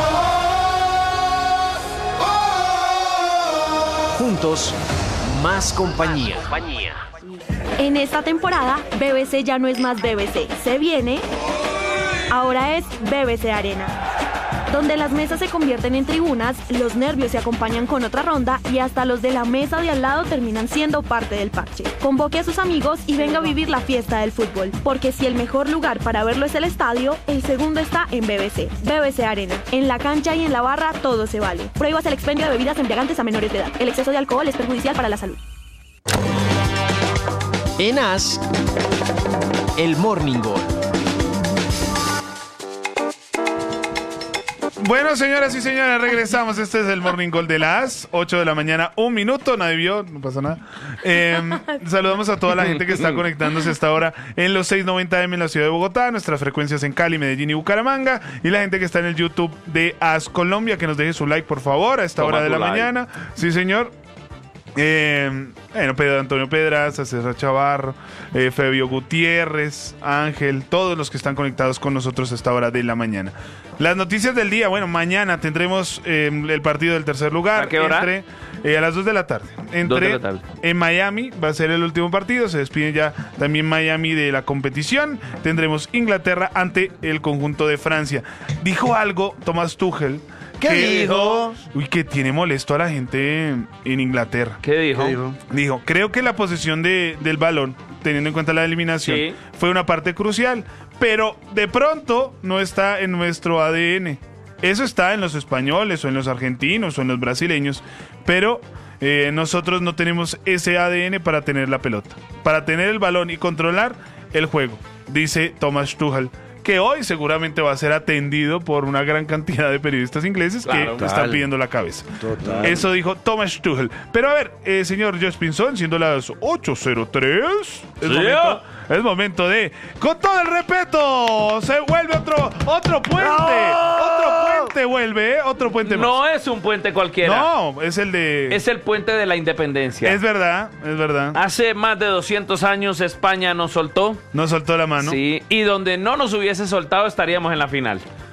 Juntos, más compañía. En esta temporada, B B C ya no es más B B C. Se viene. Ahora es B B C Arena, donde las mesas se convierten en tribunas, los nervios se acompañan con otra ronda y hasta los de la mesa de al lado terminan siendo parte del parche. Convoque a sus amigos y venga a vivir la fiesta del fútbol, porque si el mejor lugar para verlo es el estadio, el segundo está en B B C. B B C Arena. En la cancha y en la barra todo se vale. Prohíbas el expendio de bebidas embriagantes a menores de edad. El exceso de alcohol es perjudicial para la salud. En As, el Morning Gol. Bueno, señoras y señores, regresamos. Este es el Morning Call de las ocho de la mañana, un minuto, nadie vio, no pasa nada. Eh, saludamos a toda la gente que está conectándose hasta ahora en los seiscientos noventa M en la ciudad de Bogotá, nuestras frecuencias en Cali, Medellín y Bucaramanga, y la gente que está en el YouTube de As Colombia, que nos deje su like, por favor, a esta Toma hora de tu la like. mañana. Sí, señor. Eh, bueno, Pedro Antonio Pedraza, César Chavarro, eh, Fabio Gutiérrez, Ángel, todos los que están conectados con nosotros a esta hora de la mañana. Las noticias del día, bueno, mañana tendremos eh, el partido del tercer lugar. ¿A qué hora? Entre, eh, a las dos de la tarde. Entre, dos de la tarde. En Miami va a ser el último partido, se despide ya también Miami de la competición. Tendremos Inglaterra ante el conjunto de Francia. Dijo algo Thomas Tuchel. ¿Qué dijo? Uy, que tiene molesto a la gente en, en Inglaterra. ¿Qué dijo? ¿Qué dijo? Dijo, creo que la posesión de, del balón, teniendo en cuenta la eliminación, Sí. fue una parte crucial, pero de pronto no está en nuestro A D N. Eso está en los españoles o en los argentinos o en los brasileños, pero eh, nosotros no tenemos ese A D N para tener la pelota, para tener el balón y controlar el juego, dice Thomas Tuchel, que hoy seguramente va a ser atendido por una gran cantidad de periodistas ingleses Claro, que están pidiendo la cabeza. Total. Eso dijo Thomas Tuchel. Pero a ver, eh, señor Josh Pinzón, siendo las ocho cero tres, es, Sí. momento, es momento de, con todo el respeto, se vuelve otro otro puente. Otro puente vuelve, ¿eh? Otro puente más. No es un puente cualquiera. No, es el de... Es el puente de la independencia. Es verdad, es verdad. Hace más de doscientos años España nos soltó. No soltó la mano. Sí, y donde no nos hubiese soltado estaríamos en la final.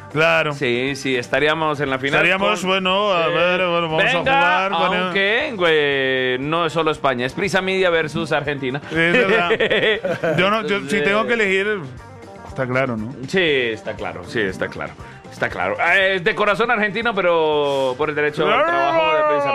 Claro. Sí, sí, estaríamos en la final. Estaríamos, con- bueno, a eh, ver, bueno, vamos venga, a jugar. bueno. aunque güey, no es solo España, es Prisa Media versus Argentina. Es verdad. Yo no, yo, si tengo que elegir, está claro, ¿no? Sí, está claro, sí, está claro. Está claro. Eh, Es de corazón argentino, pero por el derecho al trabajo de Prisa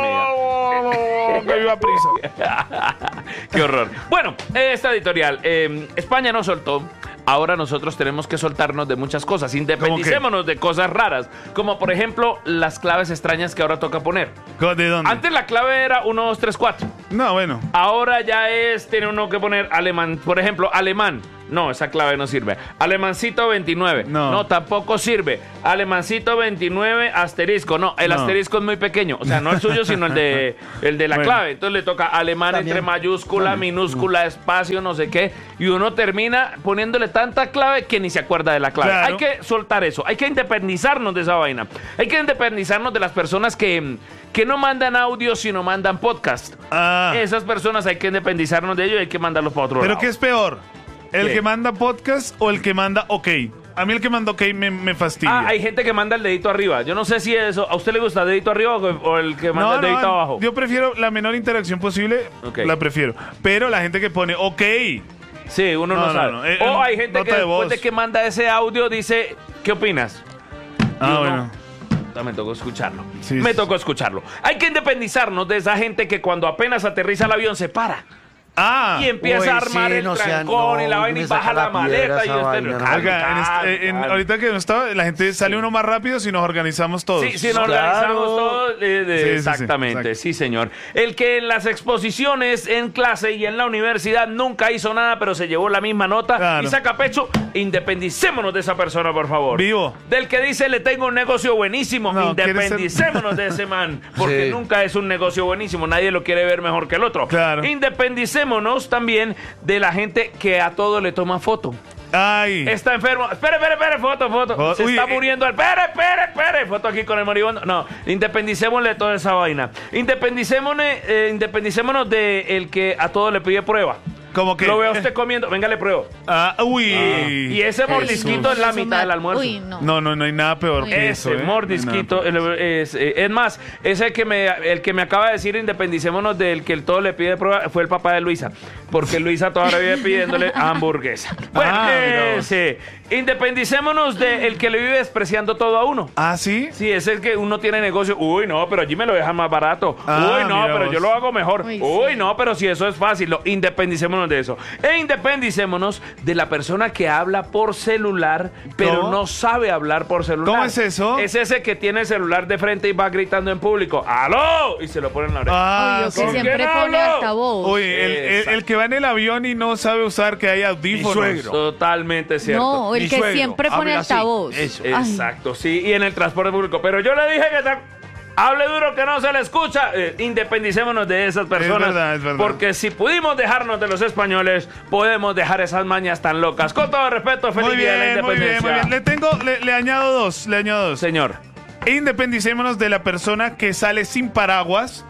Media. Que viva Prisa. Qué horror. Bueno, esta editorial. eh, España nos soltó. Ahora nosotros tenemos que soltarnos de muchas cosas. Independicémonos de cosas raras. Como por ejemplo, las claves extrañas que ahora toca poner. ¿De dónde? Antes la clave era uno, dos, tres, cuatro. No, bueno. Ahora ya es, tiene uno que poner alemán. Por ejemplo, alemán. No, esa clave no sirve. Alemancito veintinueve. No. No, tampoco sirve. Alemancito veintinueve, asterisco. No, el No. asterisco es muy pequeño. O sea, no el suyo, sino el de, el de la Bueno. clave. Entonces le toca alemán También. entre mayúscula, minúscula, espacio, no sé qué. Y uno termina poniéndole tanta clave que ni se acuerda de la clave. Claro. Hay que soltar eso. Hay que independizarnos de esa vaina. Hay que independizarnos de las personas que, que no mandan audio, sino mandan podcast. Ah. Esas personas hay que independizarnos de ellos y hay que mandarlos para otro ¿Pero lado. qué es peor? ¿El ¿Qué? que manda podcast o el que manda OK? A mí el que manda OK me, me fastidia. Ah, hay gente que manda el dedito arriba. Yo no sé si eso. ¿A usted le gusta el dedito arriba o, o el que manda No, el no, dedito abajo? yo prefiero la menor interacción posible, Ok. la prefiero. Pero la gente que pone OK, Sí, uno no, No, no, sabe. no, eh, o eh, hay gente nota que de después voz. de que manda ese audio dice, ¿qué opinas? ah, Y uno, bueno. "Ah, me tocó escucharlo. Sí, me sí. tocó escucharlo. Hay que independizarnos de esa gente que cuando apenas aterriza el avión se para. Ah, Y empieza Uy, a armar sí, el no sean- trancón no, y la uy, vaina y me saca baja la la maleta piedra y esa usted vaina, ¿no? calma, Oiga, en este- calma, en- calma. ahorita que no estaba, la gente sale uno más rápido si nos organizamos todos. Sí, sí, nos Claro. organizamos todos. eh, de- Sí, sí, sí, exactamente, exacto. sí, señor. El que en las exposiciones, en clase y en la universidad nunca hizo nada, pero se llevó la misma nota Claro. y saca pecho, independicémonos de esa persona, por favor. Vivo. Del que dice, le tengo un negocio buenísimo, No, ¿quieres ser- independicémonos de ese man, porque Sí. nunca es un negocio buenísimo, nadie lo quiere ver mejor que el otro. Claro. Independicémonos también de la gente que a todo le toma foto. Ay. Está enfermo. Espere, espere, espere, foto, foto. Fo- Se Uy, está eh. muriendo. el- Espere, espere, espere. Foto aquí con el moribundo. No, independicémosle de toda esa vaina. Independicémonos, eh, independicémonos de el que a todo le pide prueba. Como que. Lo veo a usted comiendo. Venga, le pruebo. Ah, uy. Y ese mordisquito es la Eso mitad me- del almuerzo. Uy, no. No, no, no hay nada peor que eso. Ese ¿eh? mordisquito No hay nada. el- es, eh, es más, ese que me, el que me acaba de decir independicémonos del que el todo le pide prueba fue el papá de Luisa, porque Luisa todavía vive pidiéndole hamburguesa. Bueno, Ah, mira vos. ese, independicémonos del que le vive despreciando todo a uno. Ah, sí. Sí, es el que uno tiene negocio. Uy, no, pero allí me lo dejan más barato. Ah, Uy, no, mira pero vos. yo lo hago mejor. Uy, Uy, sí. no, pero si eso es fácil. Lo, independicémonos de eso. E independicémonos de la persona que habla por celular, pero ¿Cómo? no sabe hablar por celular. ¿Cómo es eso? Es ese que tiene el celular de frente y va gritando en público. ¡Aló! Y se lo pone en la oreja. Ah, Obvio, que sí. siempre quién pone hablo? altavoz. Uy, el, el- el que va en el avión y no sabe usar que hay audífonos. suegro. Totalmente cierto. No, el Mi que suegro siempre pone habla así. altavoz. Eso. Ay. Exacto, sí, y en el transporte público. Pero yo le dije que ta- hable duro que no se le escucha. Eh, independicémonos de esas personas. verdad, es verdad. Porque si pudimos dejarnos de los españoles, podemos dejar esas mañas tan locas. Con todo respeto, feliz Muy día de la bien, muy bien, independencia. muy bien. Le tengo, le, le añado dos, le añado dos. Señor. Independicémonos de la persona que sale sin paraguas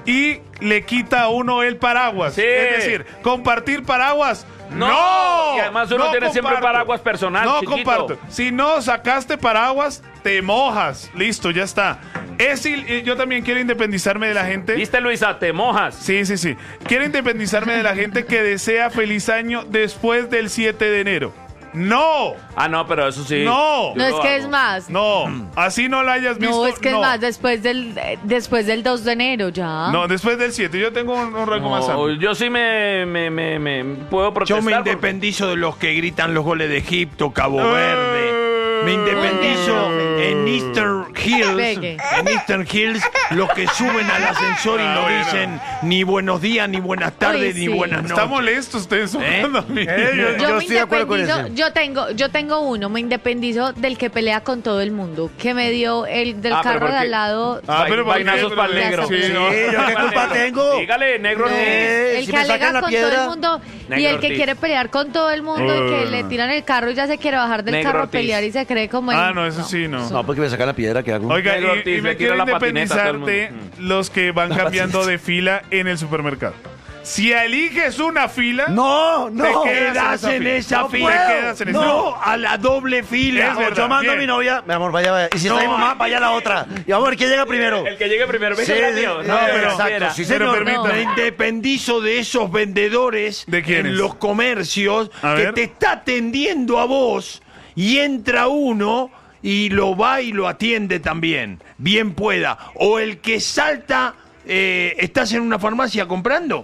y le quita a uno el paraguas. Sí. Es decir, compartir paraguas. No. ¡No! Y además uno No tiene siempre comparto. paraguas personal, No chiquito. comparto. Si no sacaste paraguas, te mojas. Listo, ya está. Es il- yo también quiero independizarme de la gente. ¿Viste, Luisa? Te mojas. Sí, sí, sí. Quiero independizarme de la gente que desea feliz año después del siete de enero. ¡No! Ah, no, pero eso sí. No. yo No, es lo que hago. es más. No, así no la hayas visto. No, es que no. es más, después del, eh, después del dos de enero ya. No, después del siete. Yo tengo un, un rango más No, amplio. yo sí me, me, me, me puedo Yo protestar. me porque- independizo de los que gritan los goles de Egipto, Cabo Eh. Verde. Me independizo Muy bien. en Eastern Hills. Pegue. En Eastern Hills, los que suben al ascensor y Ah, no bueno. dicen ni buenos días, ni buenas tardes, Uy, ni sí. buenas noches. Está molesto usted sufriendo a mí. Eh, yo- Yo, me estoy de acuerdo con independizo, ese. yo tengo, yo tengo uno, me independizo del que pelea con todo el mundo, que me dio el del Ah, pero carro de porque- al lado. Ah, pero ¿por qué? Vainazos para el Ya negro. sé. Sí, no. Sí, ¿yo qué culpa tengo? Dígale, negro No, Ortiz. Eh, el si que me sacan alega la con piedra. todo el mundo y Negro el que Ortiz. quiere pelear con todo el mundo y que Uh. le tiran el carro y ya se quiere bajar del Negro carro a Ortiz. pelear y se cree como Ah, el- no, eso sí, no. No, porque me sacan la piedra que hago. Oiga, Negro y, Ortiz, y me le quiero tira la patineta a todo independizar el de mundo. los que van cambiando de fila en el supermercado. Si eliges una fila, no, no, te quedas en esa no fila. puedo. Te quedas en esa no, a la doble fila. Es verdad, Yo mando bien. a mi novia, mi amor, vaya, vaya. Y si No, está mi mamá, vaya a la otra. Y vamos a ver quién llega primero. El que llegue primero. Sí, Venga, sí, mío. sí, No, pero exacto, sí, pero señor. permítame. Me independizo de esos vendedores ¿De quiénes? en los comercios A que ver. te está atendiendo a vos y entra uno y lo va y lo atiende también. Bien pueda. O el que salta, eh, estás en una farmacia comprando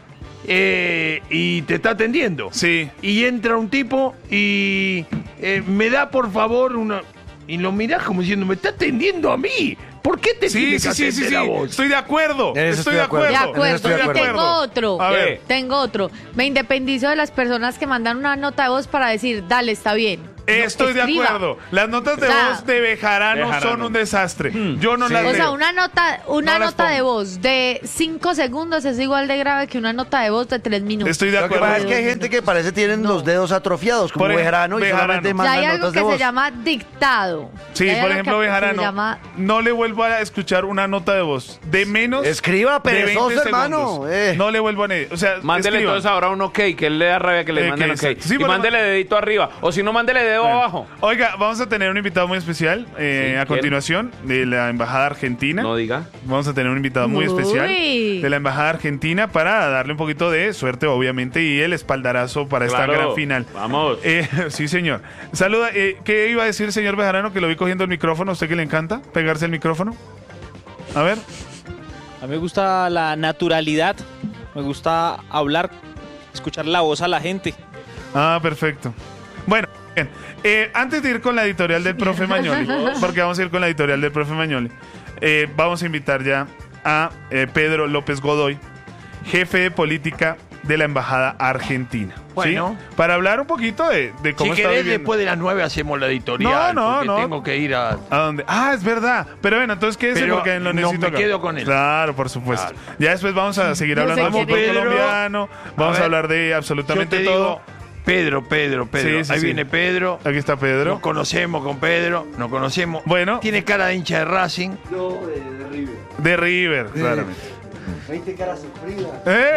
eh, y te está atendiendo. Sí. Y entra un tipo y eh, me da por favor una... Y lo mirás como diciendo, me está atendiendo a mí. ¿Por qué te Sí, tiene sí, que sí, sí, atender sí. a vos? Estoy de acuerdo. En eso Estoy de acuerdo. De acuerdo. Estoy de Y acuerdo. tengo otro. A ver. Tengo otro. Me independizo de las personas que mandan una nota de voz para decir, dale, está bien. Estoy de escriba. acuerdo. Las notas de O sea, voz de Bejarano, Bejarano. son un desastre. Yo no las O sea, leo. una nota, una No las nota de pongo. voz de cinco segundos es igual de grave que una nota de voz de tres minutos. Estoy de Lo que acuerdo. pasa es que hay gente que parece tienen No. los dedos atrofiados, como Por ej- Bejarano, y Bejarano. solamente Ya mandan hay algo notas que de se voz. llama dictado. Sí, Ya hay por algo ejemplo, que se Bejarano, llama- no le vuelvo a escuchar una nota de voz de menos Escriba, de veinte perezoso, hermano. segundos. Eh. No le vuelvo a... ne- O sea, Mándele escriba. entonces ahora un ok, que él le da rabia que le Eh, manden que ok. exacto. Sí, y pero- mándele dedito arriba. O si no, mándele dedo Bueno. abajo. Oiga, vamos a tener un invitado muy especial eh, Sí, a ¿quién? continuación de la Embajada Argentina. No diga. Vamos a tener un invitado muy Uy. especial de la Embajada Argentina para darle un poquito de suerte, obviamente, y el espaldarazo para esta Claro. gran final. Vamos. Eh, sí, señor. Saluda. Eh, ¿Qué iba a decir el señor Bejarano? Que lo vi cogiendo el micrófono. ¿A usted que le encanta pegarse el micrófono? A ver. A mí me gusta la naturalidad, me gusta hablar, escuchar la voz a la gente. Ah, perfecto. Bueno, bien. Eh, antes de ir con la editorial del profe Mañoli, porque vamos a ir con la editorial del profe Mañoli, eh, vamos a invitar ya a eh, Pedro López Godoy, jefe de política de la Embajada Argentina. ¿sí? Bueno. Para hablar un poquito de, de cómo Si está querés, viviendo. después de las nueve hacemos la editorial. No, no, porque no. tengo que ir a... ¿A dónde? Ah, es verdad. Pero bueno, entonces quédese Pero porque lo no, necesito me acá. quedo con él. Claro, por supuesto. Claro. Ya después vamos a seguir No hablando sé de fútbol quién es. colombiano. Vamos a, ver, hablar de Yo absolutamente te todo. digo, Pedro, Pedro, Pedro. Sí, sí, Ahí sí. viene Pedro. Aquí está Pedro. Nos conocemos con Pedro, nos conocemos. Bueno. Tiene cara de hincha de Racing. Yo, de, de River. De River, claramente. veinte caras sufridas. ¡Eh!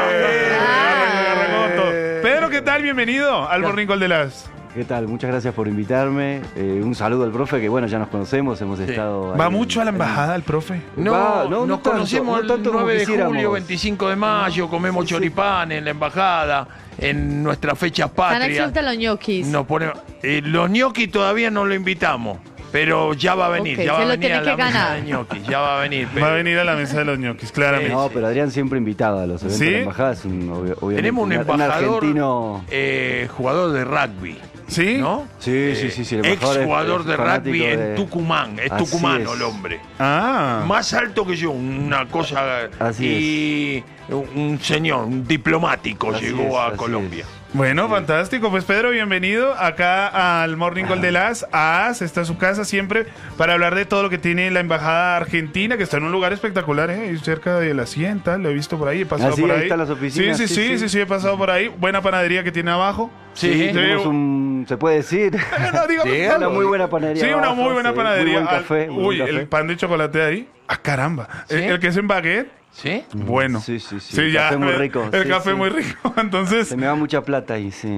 Ah. Arrancó todo. Pedro, ¿qué tal? Bienvenido al Ya. Morning Call de las. ¿Qué tal? Muchas gracias por invitarme. Eh, un saludo al profe, que bueno, ya nos conocemos, hemos estado... ¿Va ahí mucho a la en- embajada el profe? No, Va, no, no nos tanto, conocemos no tanto el como nueve de quisiéramos. julio, veinticinco de mayo, comemos Sí, sí. choripán en la embajada, en nuestras fechas Están el patrias. club de los ñoquis. Nos ponemos, eh, los gnocchi todavía no lo invitamos, pero ya va a venir, Ok, ya va se a lo venir tiene a la que mesa ganar. de gnocchi, ya va a venir. Va a venir a la mesa de los ñoquis, claramente. No, pero Adrián siempre invitado a los eventos ¿Sí? de la embajada. Es un, obvio- obviamente, Tenemos un embajador, argentino... eh, jugador de rugby. ¿Sí? ¿No? Sí, sí, sí, sí. el Ex embajador es- jugador es de fanático rugby en de- Tucumán. Es Así tucumano es. el hombre. Ah. Más alto que yo, una cosa. Así y un señor, un diplomático Así llegó es, a así Colombia. Bueno, fantástico. Pues Pedro, bienvenido acá al Morning Call de las A S. Esta es su casa siempre para hablar de todo lo que tiene la Embajada Argentina, que está en un lugar espectacular, ¿eh? Ahí cerca de la Hacienda, lo he visto por ahí, he pasado Ah, sí, por ahí ahí. están las oficinas, Sí, sí, sí, sí, sí, sí, sí. he pasado por ahí. Buena panadería que tiene abajo. Sí, Tenemos un... ¿Se puede decir? No, dígame, Sí, dígalo. una muy buena panadería Sí, una abajo, muy buena sí, panadería. Muy buen café. muy Uy, buen café. el pan de chocolate de ahí. Ah, caramba. ¿Sí? El, el que es en baguette. ¿Sí? Bueno. Sí, sí, sí. Sí, el ya. café muy el- rico. El sí, café sí. muy rico. Entonces, Se me va mucha plata ahí, sí.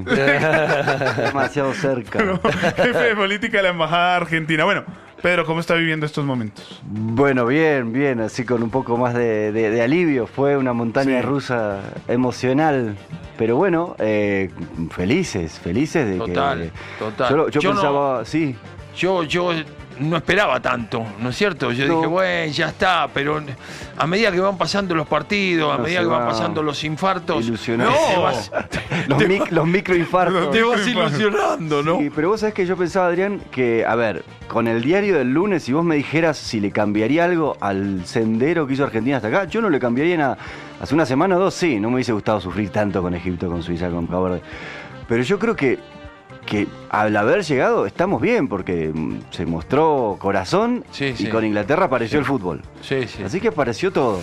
Demasiado cerca. jefe de política de la Embajada Argentina. Bueno, Pedro, ¿cómo está viviendo estos momentos? Bueno, bien, bien, así con un poco más de, de- de alivio. Fue una montaña Sí. rusa emocional, pero bueno, eh, felices, felices de Total, que... total. Yo, yo Yo no- pensaba, sí, Yo, yo no esperaba tanto, ¿no es cierto? Yo No. dije, bueno, ya está, pero a medida que van pasando los partidos, a No, medida se que van va pasando los infartos, ilusionando. te vas, los, mic- los microinfartos. te vas ilusionando, ¿no? Sí, pero vos sabés que yo pensaba, Adrián, que, a ver, con el diario del lunes, si vos me dijeras si le cambiaría algo al sendero que hizo Argentina hasta acá, yo no le cambiaría nada. Hace una semana o dos, sí, no me hubiese gustado sufrir tanto con Egipto, con Suiza, con Cabo Verde. Pero yo creo que, que al haber llegado estamos bien, porque mm, se mostró corazón Sí, y sí. con Inglaterra apareció el fútbol. Sí, sí. Así que apareció todo.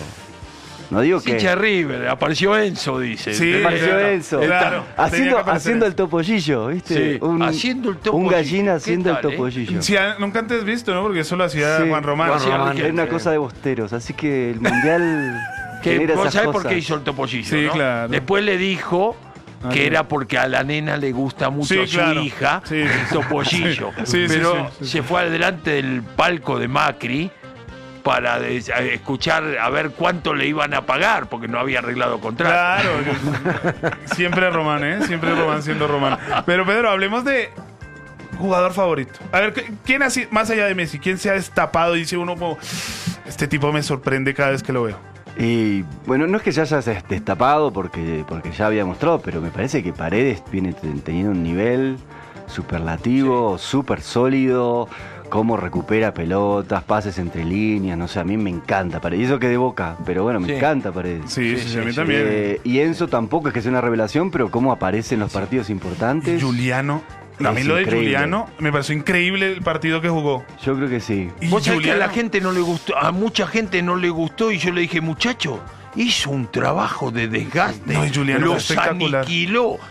No digo Sí, que... hincha de River, apareció Enzo, dice. Sí, Apareció claro. Enzo. Claro, tenía Haciendo, que aparecer haciendo Enzo. el topollillo, ¿viste? Sí, un, haciendo el Un topollillo. gallina ¿Qué haciendo tal, el eh? topollillo. Sí, ah, nunca antes visto, ¿no? Porque eso lo hacía Sí, Juan Román. Juan Román. Es una cosa de bosteros, así que el mundial Que, genera ¿Vos esas sabés cosas. por qué hizo el topollillo? Sí, ¿no? claro. Después le dijo Ah, que sí. era porque a la nena le gusta mucho Sí, a su claro. hija, Sí, el sí. topollillo. Sí, sí, Pero sí, sí, sí. se fue adelante del palco de Macri para des- a escuchar a ver cuánto le iban a pagar, porque no había arreglado contrato. Claro, yo- siempre Román, ¿eh? Siempre Román siendo Román. Pero Pedro, hablemos de jugador favorito. A ver, ¿quién así, más allá de Messi, quién se ha destapado y dice uno como, este tipo me sorprende cada vez que lo veo? Y bueno, no es que ya haya destapado porque, porque ya había mostrado, pero me parece que Paredes viene ten- teniendo un nivel superlativo, súper sólido, cómo recupera pelotas, pases entre líneas, no sé, a mí me encanta Paredes. Y eso que de Boca, pero bueno, me Sí. encanta Paredes. Sí, sí, sí, a mí también. Eh, y Enzo tampoco es que sea una revelación, pero cómo aparece en los partidos importantes. Juliano. A mí Es lo de increíble. Juliano me pareció increíble el partido que jugó. Yo creo que sí. Y Vos sabés que a la Juliano- gente no le gustó, a mucha gente no le gustó y yo le dije, muchacho, hizo un trabajo de desgaste. No, y Juliano los fue espectacular. aniquiló.